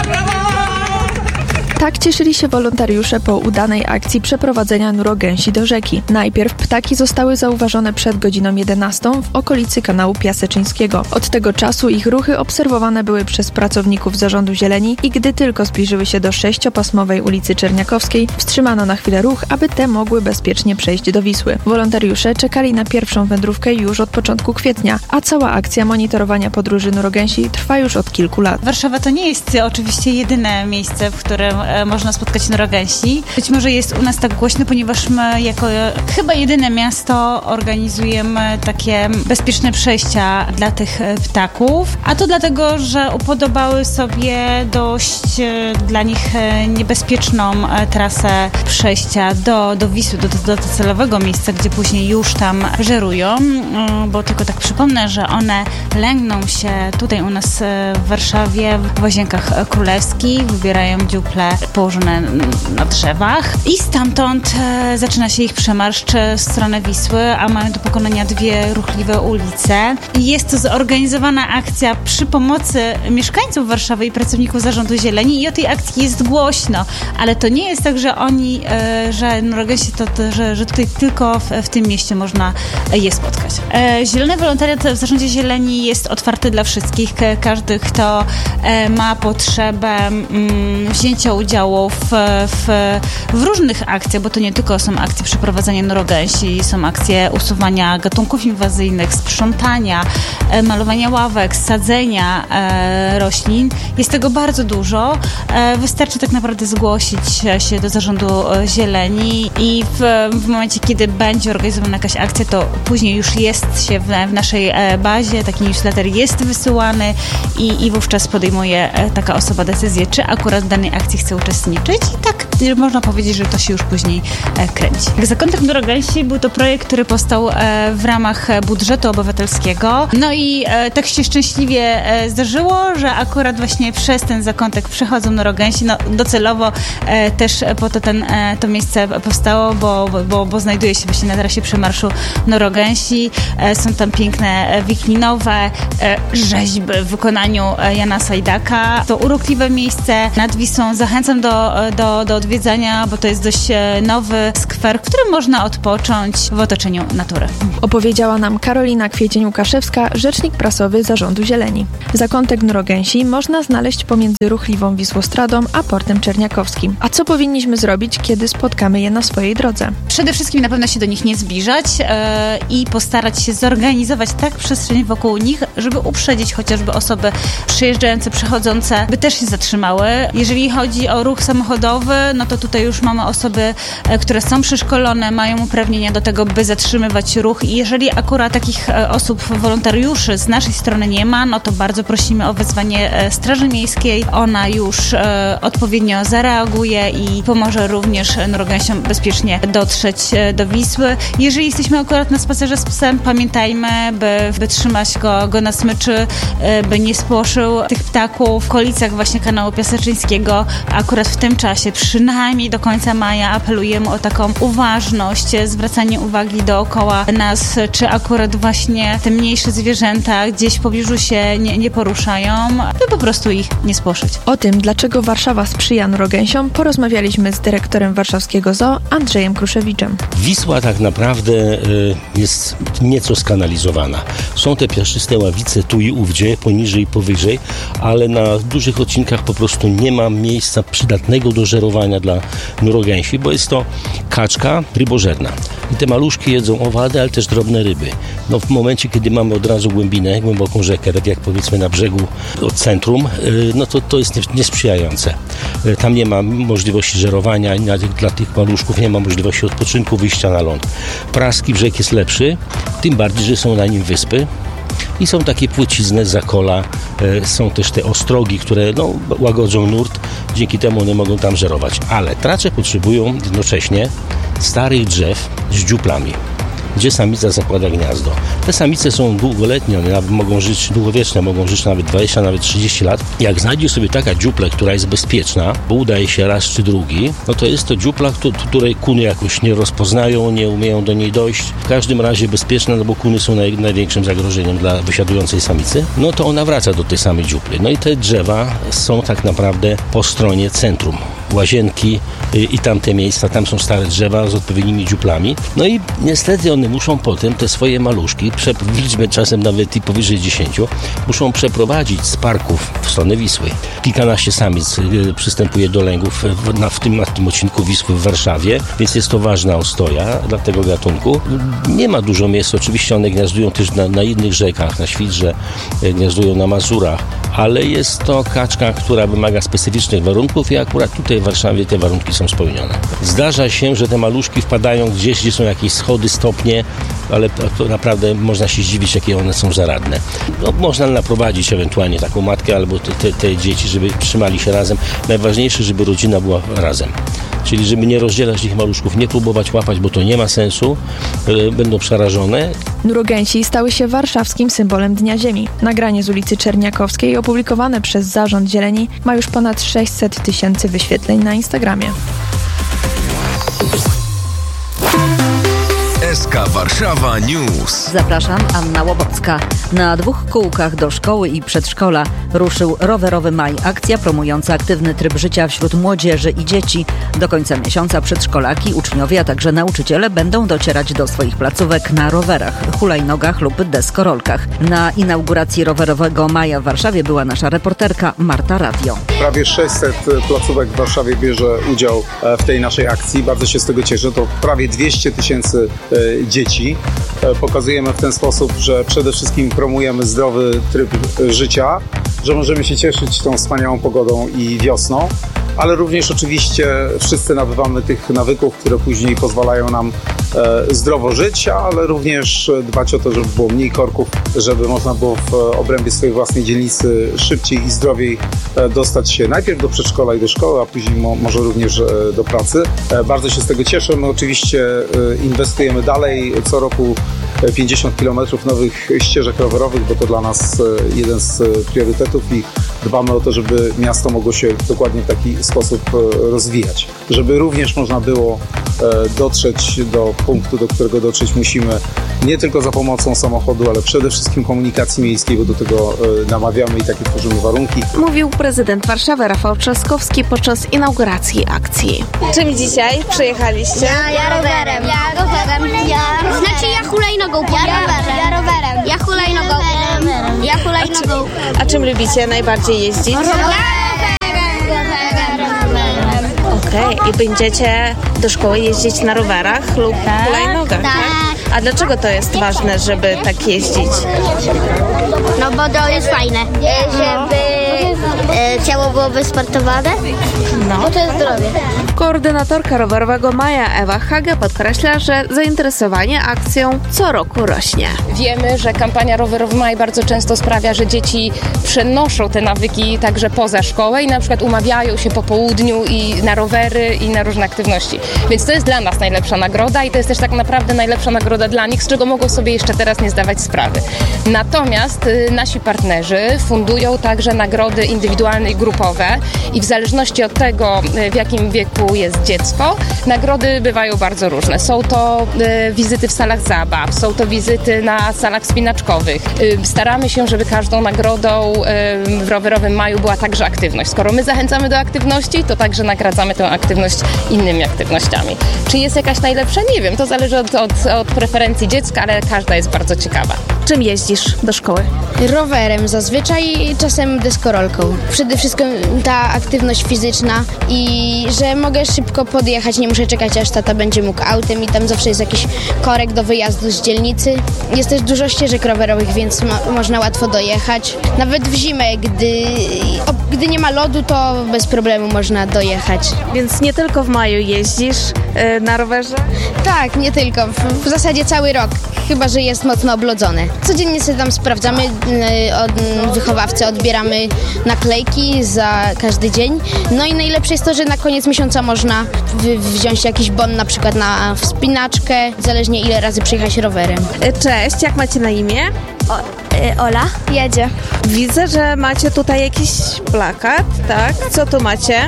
Tak cieszyli się wolontariusze po udanej akcji przeprowadzenia nurogęsi do rzeki. Najpierw ptaki zostały zauważone przed godziną jedenastą w okolicy kanału Piaseczyńskiego. Od tego czasu ich ruchy obserwowane były przez pracowników Zarządu Zieleni i gdy tylko zbliżyły się do sześciopasmowej ulicy Czerniakowskiej, wstrzymano na chwilę ruch, aby te mogły bezpiecznie przejść do Wisły. Wolontariusze czekali na pierwszą wędrówkę już od początku kwietnia, a cała akcja monitorowania podróży nurogęsi trwa już od kilku lat. Warszawa to nie jest oczywiście jedyne miejsce, w którym można spotkać nurogęsi. Być może jest u nas tak głośno, ponieważ my jako chyba jedyne miasto organizujemy takie bezpieczne przejścia dla tych ptaków, a to dlatego, że upodobały sobie dość dla nich niebezpieczną trasę przejścia do, do Wisły, do, do docelowego miejsca, gdzie później już tam żerują, bo tylko tak przypomnę, że one lęgną się tutaj u nas w Warszawie w Łazienkach Królewskich, wybierają dziuple położone na drzewach i stamtąd e, zaczyna się ich przemarsz w stronę Wisły, a mają do pokonania dwie ruchliwe ulice. I jest to zorganizowana akcja przy pomocy mieszkańców Warszawy i pracowników Zarządu Zieleni i o tej akcji jest głośno, ale to nie jest tak, że oni, e, że nurogęsi to, to że, że tutaj tylko w, w tym mieście można je spotkać. E, Zielony wolontariat w Zarządzie Zieleni jest otwarty dla wszystkich. Każdy, kto e, ma potrzebę mm, wzięcia udziału w, w, w różnych akcjach, bo to nie tylko są akcje przeprowadzania nurogęsi, są akcje usuwania gatunków inwazyjnych, sprzątania, malowania ławek, sadzenia e, roślin. Jest tego bardzo dużo. E, wystarczy tak naprawdę zgłosić się do Zarządu Zieleni i w, w momencie, kiedy będzie organizowana jakaś akcja, to później już jest się w, w naszej bazie, taki newsletter jest wysyłany i, i wówczas podejmuje taka osoba decyzję, czy akurat w danej akcji chce uczestniczyć i tak można powiedzieć, że to się już później kręci. Zakątek Nurogęsi był to projekt, który powstał w ramach budżetu obywatelskiego. No i tak się szczęśliwie zdarzyło, że akurat właśnie przez ten zakątek przechodzą Nurogęsi. No docelowo też po to ten, to miejsce powstało, bo, bo, bo znajduje się właśnie na trasie przemarszu Nurogęsi. Są tam piękne wiklinowe rzeźby w wykonaniu Jana Sajdaka. To urokliwe miejsce nad Wisłą. Zachęcam do, do, do odwiedzania, bo to jest dość nowy skwer, w którym można odpocząć w otoczeniu natury. Opowiedziała nam Karolina Kwiecień-Łukaszewska, rzecznik prasowy Zarządu Zieleni. Zakątek Nurogęsi można znaleźć pomiędzy ruchliwą Wisłostradą a portem czerniakowskim. A co powinniśmy zrobić, kiedy spotkamy je na swojej drodze? Przede wszystkim na pewno się do nich nie zbliżać yy, i postarać się zorganizować tak przestrzeń wokół nich, żeby uprzedzić chociażby osoby przejeżdżające, przechodzące, by też się zatrzymały. Jeżeli chodzi o ruch samochodowy, no to tutaj już mamy osoby, yy, które są przeszkolone, mają uprawnienia do tego, by zatrzymywać ruch i jeżeli akurat takich yy, osób, wolontariuszy z naszej strony nie ma, no to bardzo prosimy o wezwanie yy, Straży Miejskiej. Ona już yy, odpowiednio zareaguje i pomoże również Nurogęsiom bezpiecznie dotrzeć do Wisły. Jeżeli jesteśmy akurat na spacerze z psem, pamiętajmy, by, by trzymać go, go na smyczy, by nie spłoszył tych ptaków. W okolicach właśnie kanału Piaseczyńskiego akurat w tym czasie, przynajmniej do końca maja, apelujemy o taką uważność, zwracanie uwagi dookoła nas, czy akurat właśnie te mniejsze zwierzęta gdzieś w pobliżu się nie, nie poruszają, by po prostu ich nie spłoszyć. O tym, dlaczego Warszawa sprzyja Nurogęsiom, porozmawialiśmy z dyrektorem warszawskiego zoo Andrzejem Kruszewiczem. Wisła tak naprawdę y, jest nieco skanalizowana. Są te piaszczyste ławice tu i ówdzie, poniżej i powyżej, ale na dużych odcinkach po prostu nie ma miejsca przydatnego do żerowania dla nurogęsi, bo jest to kaczka rybożerna. I te maluszki jedzą owady, ale też drobne ryby. No w momencie, kiedy mamy od razu głębinę, głęboką rzekę, tak jak powiedzmy na brzegu od centrum, y, no to to jest niesprzyjające. Y, tam nie ma możliwości żerowania dla tych maluszków, nie ma możliwości odpoczynku, wyjścia na ląd. Praski brzeg jest lepszy, tym bardziej, że są na nim wyspy i są takie płcizny, zakola, e, są też te ostrogi, które no, łagodzą nurt, dzięki temu one mogą tam żerować. Ale tracze potrzebują jednocześnie starych drzew z dziuplami, gdzie samica zakłada gniazdo. Te samice są długoletnie, one nawet mogą żyć długowieczne, mogą żyć nawet dwadzieścia, nawet trzydzieści lat. Jak znajdzie sobie taka dziupla, która jest bezpieczna, bo udaje się raz czy drugi, no to jest to dziupla, której kuny jakoś nie rozpoznają, nie umieją do niej dojść. W każdym razie bezpieczna, no bo kuny są naj, największym zagrożeniem dla wysiadującej samicy. No to ona wraca do tej samej dziupli. No i te drzewa są tak naprawdę po stronie centrum. Łazienki y, i tamte miejsca, tam są stare drzewa z odpowiednimi dziuplami. No i niestety one muszą potem te swoje maluszki, prze, w liczbie czasem nawet i powyżej dziesięciu, muszą przeprowadzić z parków w stronę Wisły. Kilkanaście samic y, przystępuje do lęgów w, na, w, tym, na tym odcinku Wisły w Warszawie, więc jest to ważna ostoja dla tego gatunku. Nie ma dużo miejsc, oczywiście one gniazdują też na, na innych rzekach, na Świdrze, y, gniazdują na Mazurach, ale jest to kaczka, która wymaga specyficznych warunków i akurat tutaj w Warszawie te warunki są spełnione. Zdarza się, że te maluszki wpadają gdzieś, gdzie są jakieś schody, stopnie, ale to naprawdę można się zdziwić, jakie one są zaradne. No, można naprowadzić ewentualnie taką matkę albo te, te, te dzieci, żeby trzymali się razem. Najważniejsze, żeby rodzina była razem. Czyli żeby nie rozdzielać tych maluszków, nie próbować łapać, bo to nie ma sensu, yy, będą przerażone. Nurogęsi stały się warszawskim symbolem Dnia Ziemi. Nagranie z ulicy Czerniakowskiej opublikowane przez Zarząd Zieleni ma już ponad sześćset tysięcy wyświetleń na Instagramie. S K Warszawa News. Zapraszam, Anna Łobocka. Na dwóch kółkach do szkoły i przedszkola ruszył Rowerowy Maj, akcja promująca aktywny tryb życia wśród młodzieży i dzieci. Do końca miesiąca przedszkolaki, uczniowie, a także nauczyciele będą docierać do swoich placówek na rowerach, hulajnogach lub deskorolkach. Na inauguracji Rowerowego Maja w Warszawie była nasza reporterka Marta Radio. Prawie sześćset placówek w Warszawie bierze udział w tej naszej akcji. Bardzo się z tego cieszę. To prawie dwieście tysięcy dzieci. Pokazujemy w ten sposób, że przede wszystkim promujemy zdrowy tryb życia, że możemy się cieszyć tą wspaniałą pogodą i wiosną, ale również oczywiście wszyscy nabywamy tych nawyków, które później pozwalają nam zdrowo żyć, ale również dbać o to, żeby było mniej korków, żeby można było w obrębie swojej własnej dzielnicy szybciej i zdrowiej dostać się najpierw do przedszkola i do szkoły, a później mo- może również do pracy. Bardzo się z tego cieszę. My oczywiście inwestujemy dalej. Co roku pięćdziesiąt kilometrów nowych ścieżek rowerowych, bo to dla nas jeden z priorytetów i dbamy o to, żeby miasto mogło się dokładnie w taki sposób rozwijać. Żeby również można było dotrzeć do punktu, do którego dotrzeć musimy nie tylko za pomocą samochodu, ale przede wszystkim komunikacji miejskiej, bo do tego namawiamy i takie tworzymy warunki. Mówił prezydent Warszawy Rafał Trzaskowski podczas inauguracji akcji. Czym dzisiaj przyjechaliście? Ja, ja rowerem. Ja rowerem. Ja Znaczy ja hulajnogą. Ja rowerem. Ja rowerem. Ja hulajnogą. Ja hulajnogą. A czym lubicie najbardziej jeździć? Okej, okay. I będziecie do szkoły jeździć na rowerach lub tak, hulajnogach, tak. tak? A dlaczego to jest ważne, żeby tak jeździć? No bo to jest fajne, żeby e, ciało było wysportowane, no. Bo to jest zdrowie. Koordynatorka rowerowego Maja Ewa Hage podkreśla, że zainteresowanie akcją co roku rośnie. Wiemy, że kampania Rowerowy Maj bardzo często sprawia, że dzieci przenoszą te nawyki także poza szkołę i na przykład umawiają się po południu i na rowery i na różne aktywności. Więc to jest dla nas najlepsza nagroda i to jest też tak naprawdę najlepsza nagroda dla nich, z czego mogą sobie jeszcze teraz nie zdawać sprawy. Natomiast y, nasi partnerzy fundują także nagrody indywidualne i grupowe i w zależności od tego, y, w jakim wieku jest dziecko, nagrody bywają bardzo różne. Są to y, wizyty w salach zabaw, są to wizyty na salach wspinaczkowych. Y, staramy się, żeby każdą nagrodą y, w Rowerowym Maju była także aktywność. Skoro my zachęcamy do aktywności, to także nagradzamy tę aktywność innymi aktywnościami. Czy jest jakaś najlepsza? Nie wiem, to zależy od, od, od preferencji dziecka, ale każda jest bardzo ciekawa. Czym jeździsz do szkoły? Rowerem zazwyczaj, czasem deskorolką. Przede wszystkim ta aktywność fizyczna i że mogę szybko podjechać, nie muszę czekać, aż tata będzie mógł autem i tam zawsze jest jakiś korek do wyjazdu z dzielnicy. Jest też dużo ścieżek rowerowych, więc ma, można łatwo dojechać. Nawet w zimę, gdy, o, gdy nie ma lodu, to bez problemu można dojechać. Więc nie tylko w maju jeździsz yy, na rowerze? Tak, nie tylko. W, w zasadzie cały rok, chyba że jest mocno oblodzone. Codziennie sobie tam sprawdzamy, od wychowawcy odbieramy naklejki za każdy dzień. No i najlepsze jest to, że na koniec miesiąca można w- wziąć jakiś bon na przykład na wspinaczkę, zależnie ile razy przyjechać rowerem. Cześć, jak macie na imię? O, y, Ola. Jedzie. Widzę, że macie tutaj jakiś plakat, tak? Co tu macie?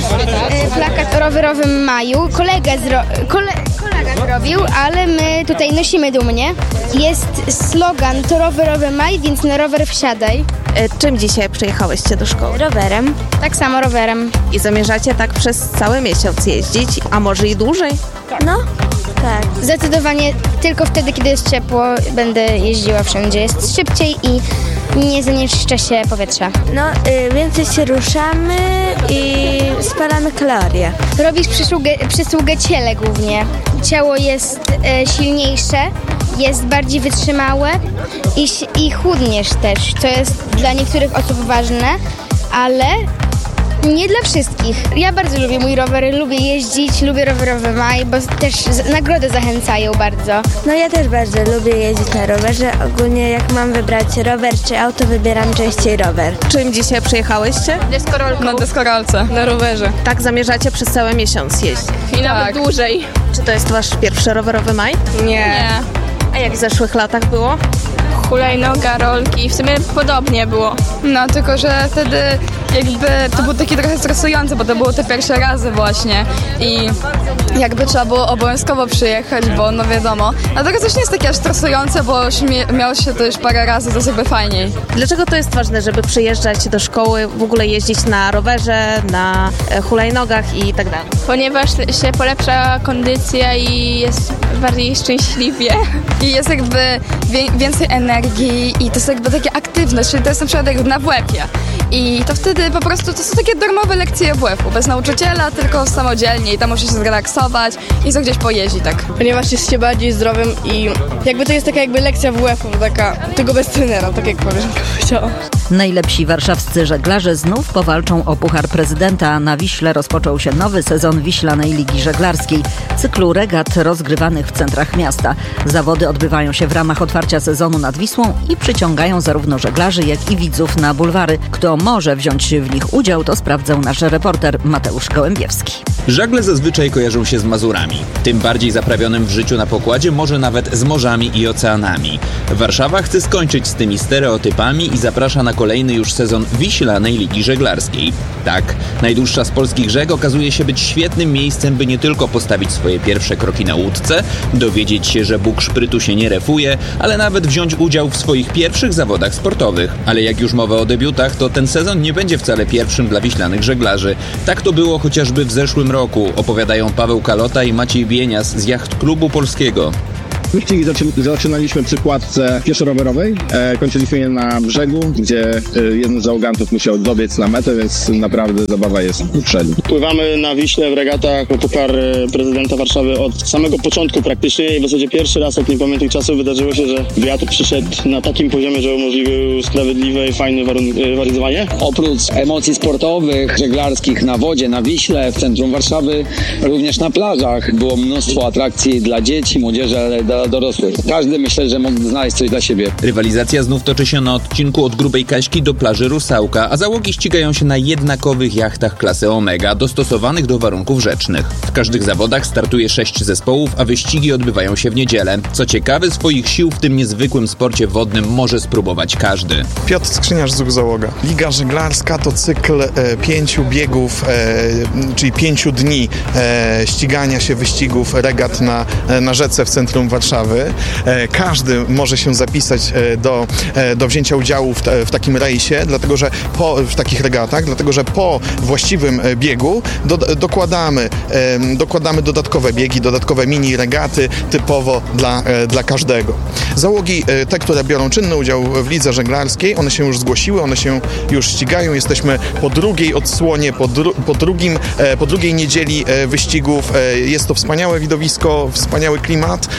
Y, plakat o Rowerowym Maju. Kolega, zro- kole- kolega zrobił, ale my tutaj nosimy dumnie. Jest slogan to Rowerowy Maj, więc na rower wsiadaj. Czym dzisiaj przyjechałyście do szkoły? Rowerem. Tak samo rowerem. I zamierzacie tak przez cały miesiąc jeździć, a może i dłużej? No, tak. Zdecydowanie tylko wtedy, kiedy jest ciepło, będę jeździła wszędzie. Jest szybciej i nie zanieczyszcza się powietrza. No, y, więcej się ruszamy i spalamy kalorie. Robisz przysługę, przysługę ciele głównie. Ciało jest y, silniejsze, jest bardziej wytrzymałe i, i chudniesz też, co jest dla niektórych osób ważne, ale nie dla wszystkich. Ja bardzo lubię mój rower, lubię jeździć, lubię Rowerowy Maj, bo też z- nagrody zachęcają bardzo. No ja też bardzo lubię jeździć na rowerze. Ogólnie jak mam wybrać rower czy auto, wybieram częściej rower. Czym dzisiaj przyjechałyście? Deskorolką. Na deskorolce. Na rowerze. Tak zamierzacie przez cały miesiąc jeździć? I nawet tak. dłużej. Czy to jest wasz pierwszy Rowerowy Maj? Nie. Nie. A jak w zeszłych latach było? Hulajnoga, rolki, w sumie podobnie było. No, tylko że wtedy jakby to było takie trochę stresujące, bo to było te pierwsze razy właśnie i jakby trzeba było obowiązkowo przyjechać, bo no wiadomo. A teraz też nie jest takie aż stresujące, bo już mie- miało się to już parę razy, to jest jakby fajniej. Dlaczego to jest ważne, żeby przyjeżdżać do szkoły, w ogóle jeździć na rowerze, na e, hulajnogach i tak dalej? Ponieważ się polepsza kondycja i jest bardziej szczęśliwie. I jest jakby wie- więcej energii i to jest jakby taka aktywność, czyli to jest na przykład jak na W F-ie. i to wtedy po prostu to są takie darmowe lekcje W F-u, bez nauczyciela, tylko samodzielnie i tam można się zrelaksować i co gdzieś pojeździć, tak. Ponieważ jest się bardziej zdrowym i jakby to jest taka jakby lekcja W F-u, taka, tylko bez trenera, tak jak koleżanka powiedziała. Najlepsi warszawscy żeglarze znów powalczą o Puchar Prezydenta. Na Wiśle rozpoczął się nowy sezon Wiślanej Ligi Żeglarskiej, cyklu regat rozgrywanych w centrach miasta. Zawody odbywają się w ramach otwarcia sezonu nad Wisłą i przyciągają zarówno żeglarzy, jak i widzów na bulwary. Kto może wziąć w nich udział, to sprawdzał nasz reporter Mateusz Gołębiewski. Żagle zazwyczaj kojarzą się z Mazurami, tym bardziej zaprawionym w życiu na pokładzie, może nawet z morzami i oceanami. Warszawa chce skończyć z tymi stereotypami i zaprasza na kolejny już sezon Wiślanej Ligi Żeglarskiej. Tak, najdłuższa z polskich rzek okazuje się być świetnym miejscem, by nie tylko postawić swoje pierwsze kroki na łódce, dowiedzieć się, że Bóg szprytu się nie refuje, ale nawet wziąć udział w swoich pierwszych zawodach sportowych. Ale jak już mowa o debiutach, to ten sezon nie będzie wcale pierwszym dla wiślanych żeglarzy. Tak to było chociażby w zeszłym roku, opowiadają Paweł Kalota i Maciej Bienias z Jacht Klubu Polskiego. Wyścigi zaczynaliśmy przy kładce pieszo-rowerowej, e, kończyliśmy je na brzegu, gdzie e, jeden z załogantów musiał dobiec na metę, więc naprawdę zabawa jest w przodu. Pływamy na Wiśle w regatach o Puchar Prezydenta Warszawy od samego początku praktycznie i w zasadzie pierwszy raz od niepamiętnych czasów wydarzyło się, że wiatr przyszedł na takim poziomie, że umożliwił sprawiedliwe i fajne rywalizowanie. Oprócz emocji sportowych, żeglarskich na wodzie, na Wiśle, w centrum Warszawy, również na plażach było mnóstwo atrakcji dla dzieci, młodzieży, ale dla dorosłych. Każdy, myślę, że mógł znaleźć coś dla siebie. Rywalizacja znów toczy się na odcinku od Grubej Kaśki do plaży Rusałka, a załogi ścigają się na jednakowych jachtach klasy Omega, dostosowanych do warunków rzecznych. W każdych zawodach startuje sześć zespołów, a wyścigi odbywają się w niedzielę. Co ciekawe, swoich sił w tym niezwykłym sporcie wodnym może spróbować każdy. Piotr Skrzyniarz, Z U K Załoga. Liga żeglarska to cykl e, pięciu biegów, e, czyli pięciu dni e, ścigania się wyścigów regat na, na rzece w centrum Warszawy. Każdy może się zapisać do, do wzięcia udziału w, te, w takim rejsie, dlatego że po, w takich regatach, dlatego że po właściwym biegu do, dokładamy, dokładamy dodatkowe biegi, dodatkowe mini regaty typowo dla, dla każdego. Załogi, te, które biorą czynny udział w lidze żeglarskiej, one się już zgłosiły, one się już ścigają. Jesteśmy po drugiej odsłonie, po, dru, po, drugim, po drugiej niedzieli wyścigów. Jest to wspaniałe widowisko, wspaniały klimat.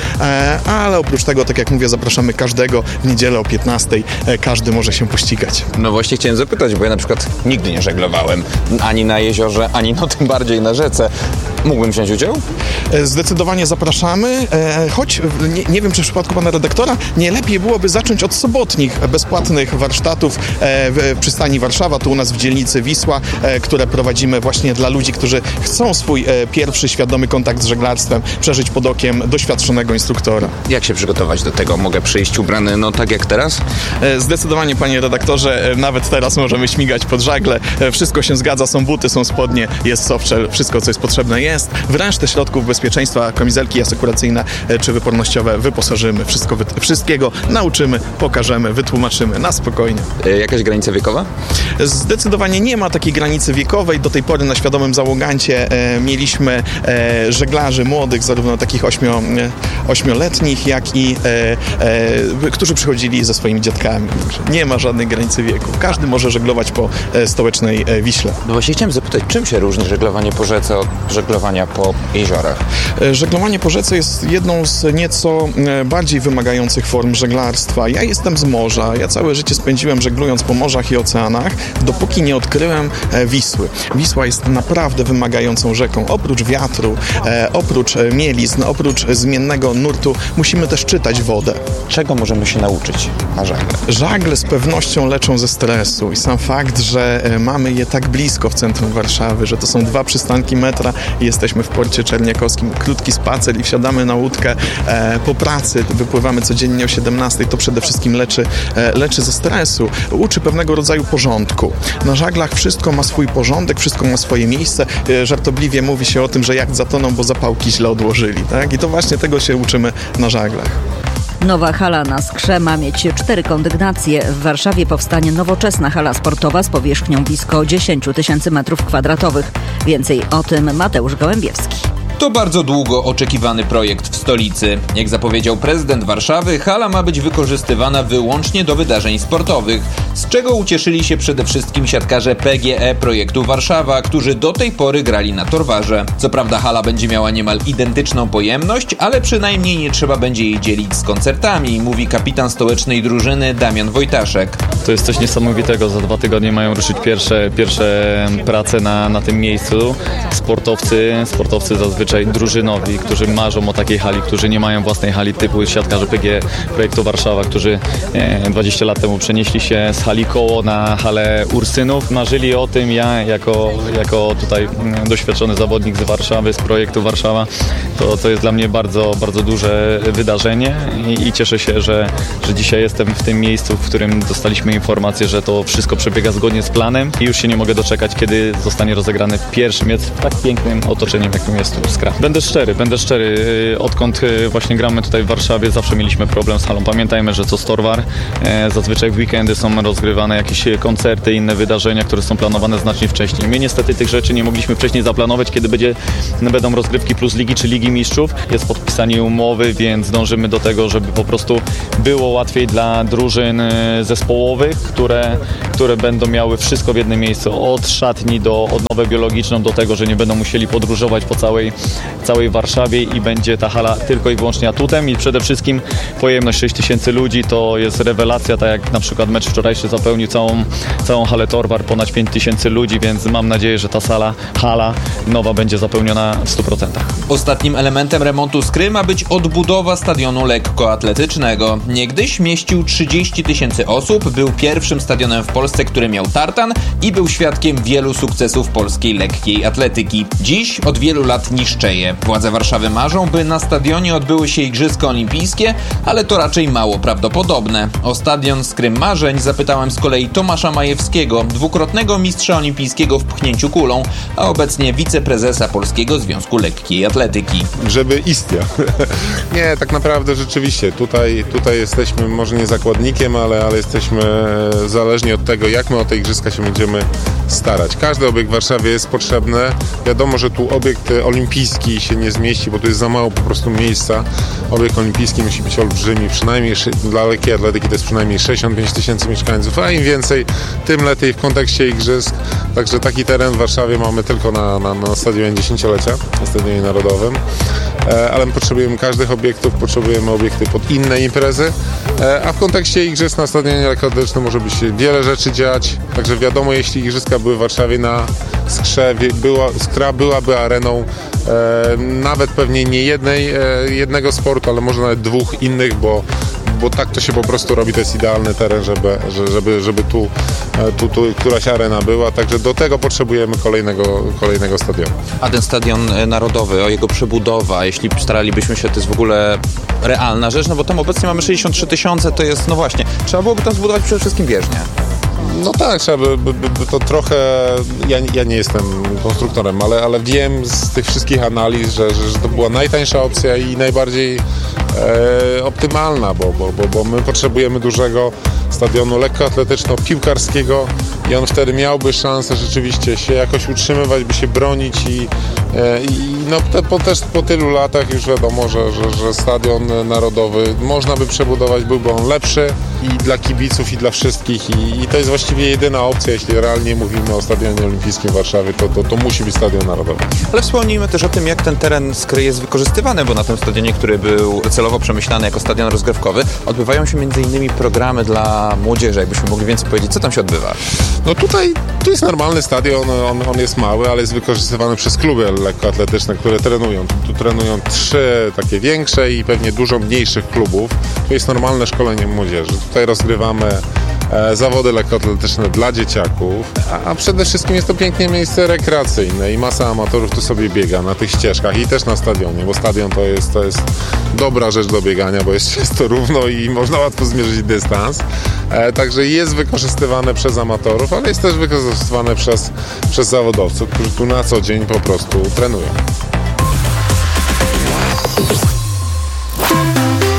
Ale oprócz tego, tak jak mówię, zapraszamy każdego w niedzielę o piętnastej. Każdy może się pościgać. No właśnie chciałem zapytać, bo ja na przykład nigdy nie żeglowałem. Ani na jeziorze, ani no tym bardziej na rzece. Mógłbym wziąć udział? Zdecydowanie zapraszamy, choć nie, nie wiem, czy w przypadku pana redaktora nie lepiej byłoby zacząć od sobotnich bezpłatnych warsztatów w przystani Warszawa, tu u nas w dzielnicy Wisła, które prowadzimy właśnie dla ludzi, którzy chcą swój pierwszy świadomy kontakt z żeglarstwem przeżyć pod okiem doświadczonego instruktora. Jak się przygotować do tego? Mogę przyjść ubrany, no tak jak teraz? Zdecydowanie, panie redaktorze, nawet teraz możemy śmigać pod żagle. Wszystko się zgadza, są buty, są spodnie, jest softshell, wszystko, co jest potrzebne jest. W resztę środków bezpieczeństwa, kamizelki asekuracyjne czy wypornościowe wyposażymy. Wszystko, wszystkiego nauczymy, pokażemy, wytłumaczymy na spokojnie. Jakaś granica wiekowa? Zdecydowanie nie ma takiej granicy wiekowej. Do tej pory na świadomym załogancie e, mieliśmy e, żeglarzy młodych, zarówno takich ośmio, e, ośmioletnich, jak i e, e, którzy przychodzili ze swoimi dziadkami. Nie ma żadnej granicy wieku. Każdy może żeglować po e, stołecznej e, Wiśle. No właśnie chciałem zapytać, czym się różni żeglowanie po rzece od żeglowania po jeziorach? E, żeglowanie po rzece jest jedną z nieco e, bardziej wymagających form żeglarstwa. Ja jestem z morza. Ja całe życie spędziłem żeglując po morzach i oceanach, dopóki nie odkryłem e, Wisły. Wisła jest naprawdę wymagającą rzeką. Oprócz wiatru, e, oprócz mielizn, oprócz zmiennego nurtu, musimy też czytać wodę. Czego możemy się nauczyć na żagle? Żagle z pewnością leczą ze stresu i sam fakt, że mamy je tak blisko w centrum Warszawy, że to są dwa przystanki metra i jesteśmy w porcie czerniakowskim, krótki spacer i wsiadamy na łódkę e, po pracy, wypływamy codziennie o siedemnastej, to przede wszystkim leczy, e, leczy ze stresu, uczy pewnego rodzaju porządku. Na żaglach wszystko ma swój porządek, wszystko ma swoje miejsce. E, żartobliwie mówi się o tym, że jacht zatoną, bo zapałki źle odłożyli, tak? I to właśnie tego się uczymy na żaglach. Nowa hala na Skrze ma mieć cztery kondygnacje. W Warszawie powstanie nowoczesna hala sportowa z powierzchnią blisko dziesięć tysięcy metrów kwadratowych. Więcej o tym Mateusz Gołębiewski. To bardzo długo oczekiwany projekt w stolicy. Jak zapowiedział prezydent Warszawy, hala ma być wykorzystywana wyłącznie do wydarzeń sportowych. z czego ucieszyli się przede wszystkim siatkarze P G E Projektu Warszawa, którzy do tej pory grali na Torwarze. Co prawda hala będzie miała niemal identyczną pojemność, ale przynajmniej nie trzeba będzie jej dzielić z koncertami, mówi kapitan stołecznej drużyny Damian Wojtaszek. To jest coś niesamowitego. Za dwa tygodnie mają ruszyć pierwsze, pierwsze prace na, na tym miejscu. Sportowcy, sportowcy zazwyczaj drużynowi, którzy marzą o takiej hali, którzy nie mają własnej hali, typu siatkarze P G E Projektu Warszawa, którzy dwadzieścia lat temu przenieśli się z hali Koło na halę Ursynów. Marzyli o tym. Ja jako, jako tutaj doświadczony zawodnik z Warszawy, z Projektu Warszawa, to, to jest dla mnie bardzo, bardzo duże wydarzenie i, i cieszę się, że, że dzisiaj jestem w tym miejscu, w którym dostaliśmy informację, że to wszystko przebiega zgodnie z planem i już się nie mogę doczekać, kiedy zostanie rozegrany pierwszy mecz w tak pięknym otoczeniu, jakim jest Skra. Będę szczery, będę szczery. Odkąd właśnie gramy tutaj w Warszawie, zawsze mieliśmy problem z halą. Pamiętajmy, że to Torwar. Zazwyczaj w weekendy są rozgrywane jakieś koncerty, inne wydarzenia, które są planowane znacznie wcześniej. My niestety tych rzeczy nie mogliśmy wcześniej zaplanować, kiedy będzie, będą rozgrywki Plus Ligi czy Ligi Mistrzów. Jest podpisanie umowy, więc dążymy do tego, żeby po prostu było łatwiej dla drużyn zespołowych, które, które będą miały wszystko w jednym miejscu. Od szatni do odnowę biologiczną, do tego, że nie będą musieli podróżować po całej, całej Warszawie i będzie ta hala tylko i wyłącznie atutem i przede wszystkim pojemność sześć tysięcy ludzi to jest rewelacja, tak jak na przykład mecz wczorajszy zapełnił całą, całą halę Torwar, ponad pięć tysięcy ludzi, więc mam nadzieję, że ta sala, hala nowa będzie zapełniona w stu procentach. Ostatnim elementem remontu Skry ma być odbudowa stadionu lekkoatletycznego. Niegdyś mieścił trzydzieści tysięcy osób, był pierwszym stadionem w Polsce, który miał tartan i był świadkiem wielu sukcesów polskiej lekkiej atletyki. Dziś od wielu lat niszczeje. Władze Warszawy marzą, by na stadionie odbyły się Igrzyska Olimpijskie, ale to raczej mało prawdopodobne. O stadion Skry marzeń zapytałem z kolei Tomasza Majewskiego, dwukrotnego mistrza olimpijskiego w pchnięciu kulą, a obecnie wiceprezesa Polskiego Związku Lekkiej Atletyki. Żeby istniał. Nie, tak naprawdę rzeczywiście. Tutaj, tutaj jesteśmy może nie zakładnikiem, ale, ale jesteśmy zależni od tego, jak my o te igrzyska się będziemy starać. Każdy obiekt w Warszawie jest potrzebny. Wiadomo, że tu obiekt olimpijski się nie zmieści, bo tu jest za mało po prostu miejsca. Obiekt olimpijski musi być olbrzymi, przynajmniej dla lekkiej atletyki to jest przynajmniej sześćdziesiąt pięć tysięcy mieszkańców, a im więcej, tym lepiej w kontekście igrzysk. Także taki teren w Warszawie mamy tylko na, na, na stadionie dziesięciolecia, na stadionie narodowym. E, ale my potrzebujemy każdych obiektów, potrzebujemy obiekty pod inne imprezy, e, a w kontekście igrzysk na stadionie lekkoatletycznym może być się wiele rzeczy dziać. Także wiadomo, jeśli igrzyska były w Warszawie na Skrze, była, Skra byłaby areną e, nawet pewnie nie jednej, e, jednego sportu, ale może nawet dwóch innych, bo bo tak to się po prostu robi, to jest idealny teren, żeby, żeby, żeby tu, tu, tu któraś arena była, także do tego potrzebujemy kolejnego, kolejnego stadionu. A ten stadion narodowy, o jego przebudowa, jeśli staralibyśmy się, to jest w ogóle realna rzecz, no bo tam obecnie mamy sześćdziesiąt trzy tysiące, to jest, no właśnie, trzeba byłoby tam zbudować przede wszystkim bieżnię. No tak, trzeba by, by, by to trochę, ja, ja nie jestem konstruktorem, ale, ale wiem z tych wszystkich analiz, że, że, że to była najtańsza opcja i najbardziej e, optymalna, bo, bo, bo, bo my potrzebujemy dużego stadionu lekkoatletyczno-piłkarskiego i on wtedy miałby szansę rzeczywiście się jakoś utrzymywać, by się bronić i, e, i no, te, po, też po tylu latach już wiadomo, że, że, że stadion narodowy można by przebudować, byłby on lepszy i dla kibiców, i dla wszystkich i, i to jest właściwie jedyna opcja, jeśli realnie mówimy o stadionie olimpijskim w Warszawie, to, to, to musi być stadion narodowy. Ale wspomnijmy też o tym, jak ten teren Skry jest wykorzystywany, bo na tym stadionie, który był celowo przemyślany jako stadion rozgrywkowy, odbywają się między innymi programy dla młodzieży. Jakbyśmy mogli więcej powiedzieć, co tam się odbywa? No tutaj to jest normalny stadion, on, on jest mały, ale jest wykorzystywany przez kluby lekkoatletyczne, które trenują. Tu, tu trenują trzy takie większe i pewnie dużo mniejszych klubów. To jest normalne szkolenie młodzieży. Tutaj rozgrywamy e, zawody lekkoatletyczne dla dzieciaków, a, a przede wszystkim jest to pięknie miejsce rekreacyjne i masa amatorów tu sobie biega na tych ścieżkach i też na stadionie, bo stadion to jest, to jest dobra rzecz do biegania, bo jest czysto równo i można łatwo zmierzyć dystans. E, także jest wykorzystywane przez amatorów, ale jest też wykorzystywane przez, przez zawodowców, którzy tu na co dzień po prostu trenują.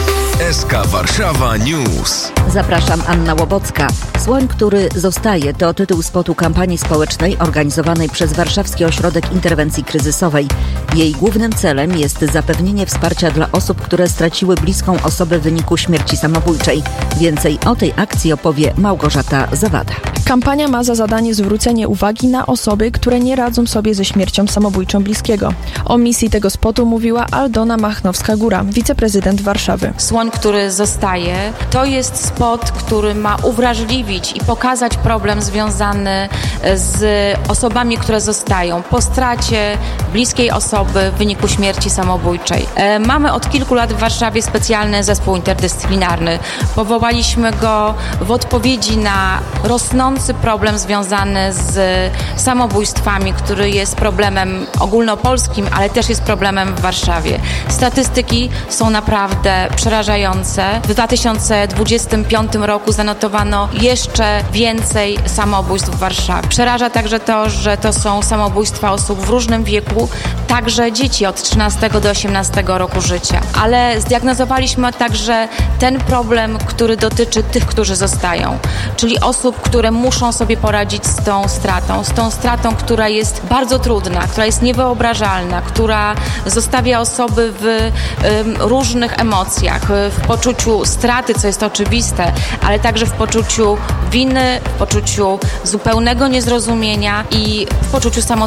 S K Warszawa News. Zapraszam, Anna Łobocka. Słoń, który zostaje, to tytuł spotu kampanii społecznej organizowanej przez Warszawski Ośrodek Interwencji Kryzysowej. Jej głównym celem jest zapewnienie wsparcia dla osób, które straciły bliską osobę w wyniku śmierci samobójczej. Więcej o tej akcji opowie Małgorzata Zawada. Kampania ma za zadanie zwrócenie uwagi na osoby, które nie radzą sobie ze śmiercią samobójczą bliskiego. O misji tego spotu mówiła Aldona Machnowska-Góra, wiceprezydent Warszawy. Słoń, który zostaje, to jest spot, który ma uwrażliwić i pokazać problem związany z osobami, które zostają po stracie bliskiej osoby w wyniku śmierci samobójczej. Mamy od kilku lat w Warszawie specjalny zespół interdyscyplinarny. Powołaliśmy go w odpowiedzi na rosnący problem związany z samobójstwami, który jest problemem ogólnopolskim, ale też jest problemem w Warszawie. Statystyki są naprawdę przerażające. W dwa tysiące dwudziestym piątym roku zanotowano jeszcze więcej samobójstw w Warszawie. Przeraża także to, że to są samobójstwa osób w różnym wieku, także dzieci od trzynastego do osiemnastego roku życia. Ale zdiagnozowaliśmy także ten problem, który dotyczy tych, którzy zostają, czyli osób, które muszą sobie poradzić z tą stratą, z tą stratą, która jest bardzo trudna, która jest niewyobrażalna, która zostawia osoby w um, różnych emocjach, w poczuciu straty, co jest oczywiste, ale także w poczuciu winy, w poczuciu zupełnego niezrozumienia i w poczuciu samotności.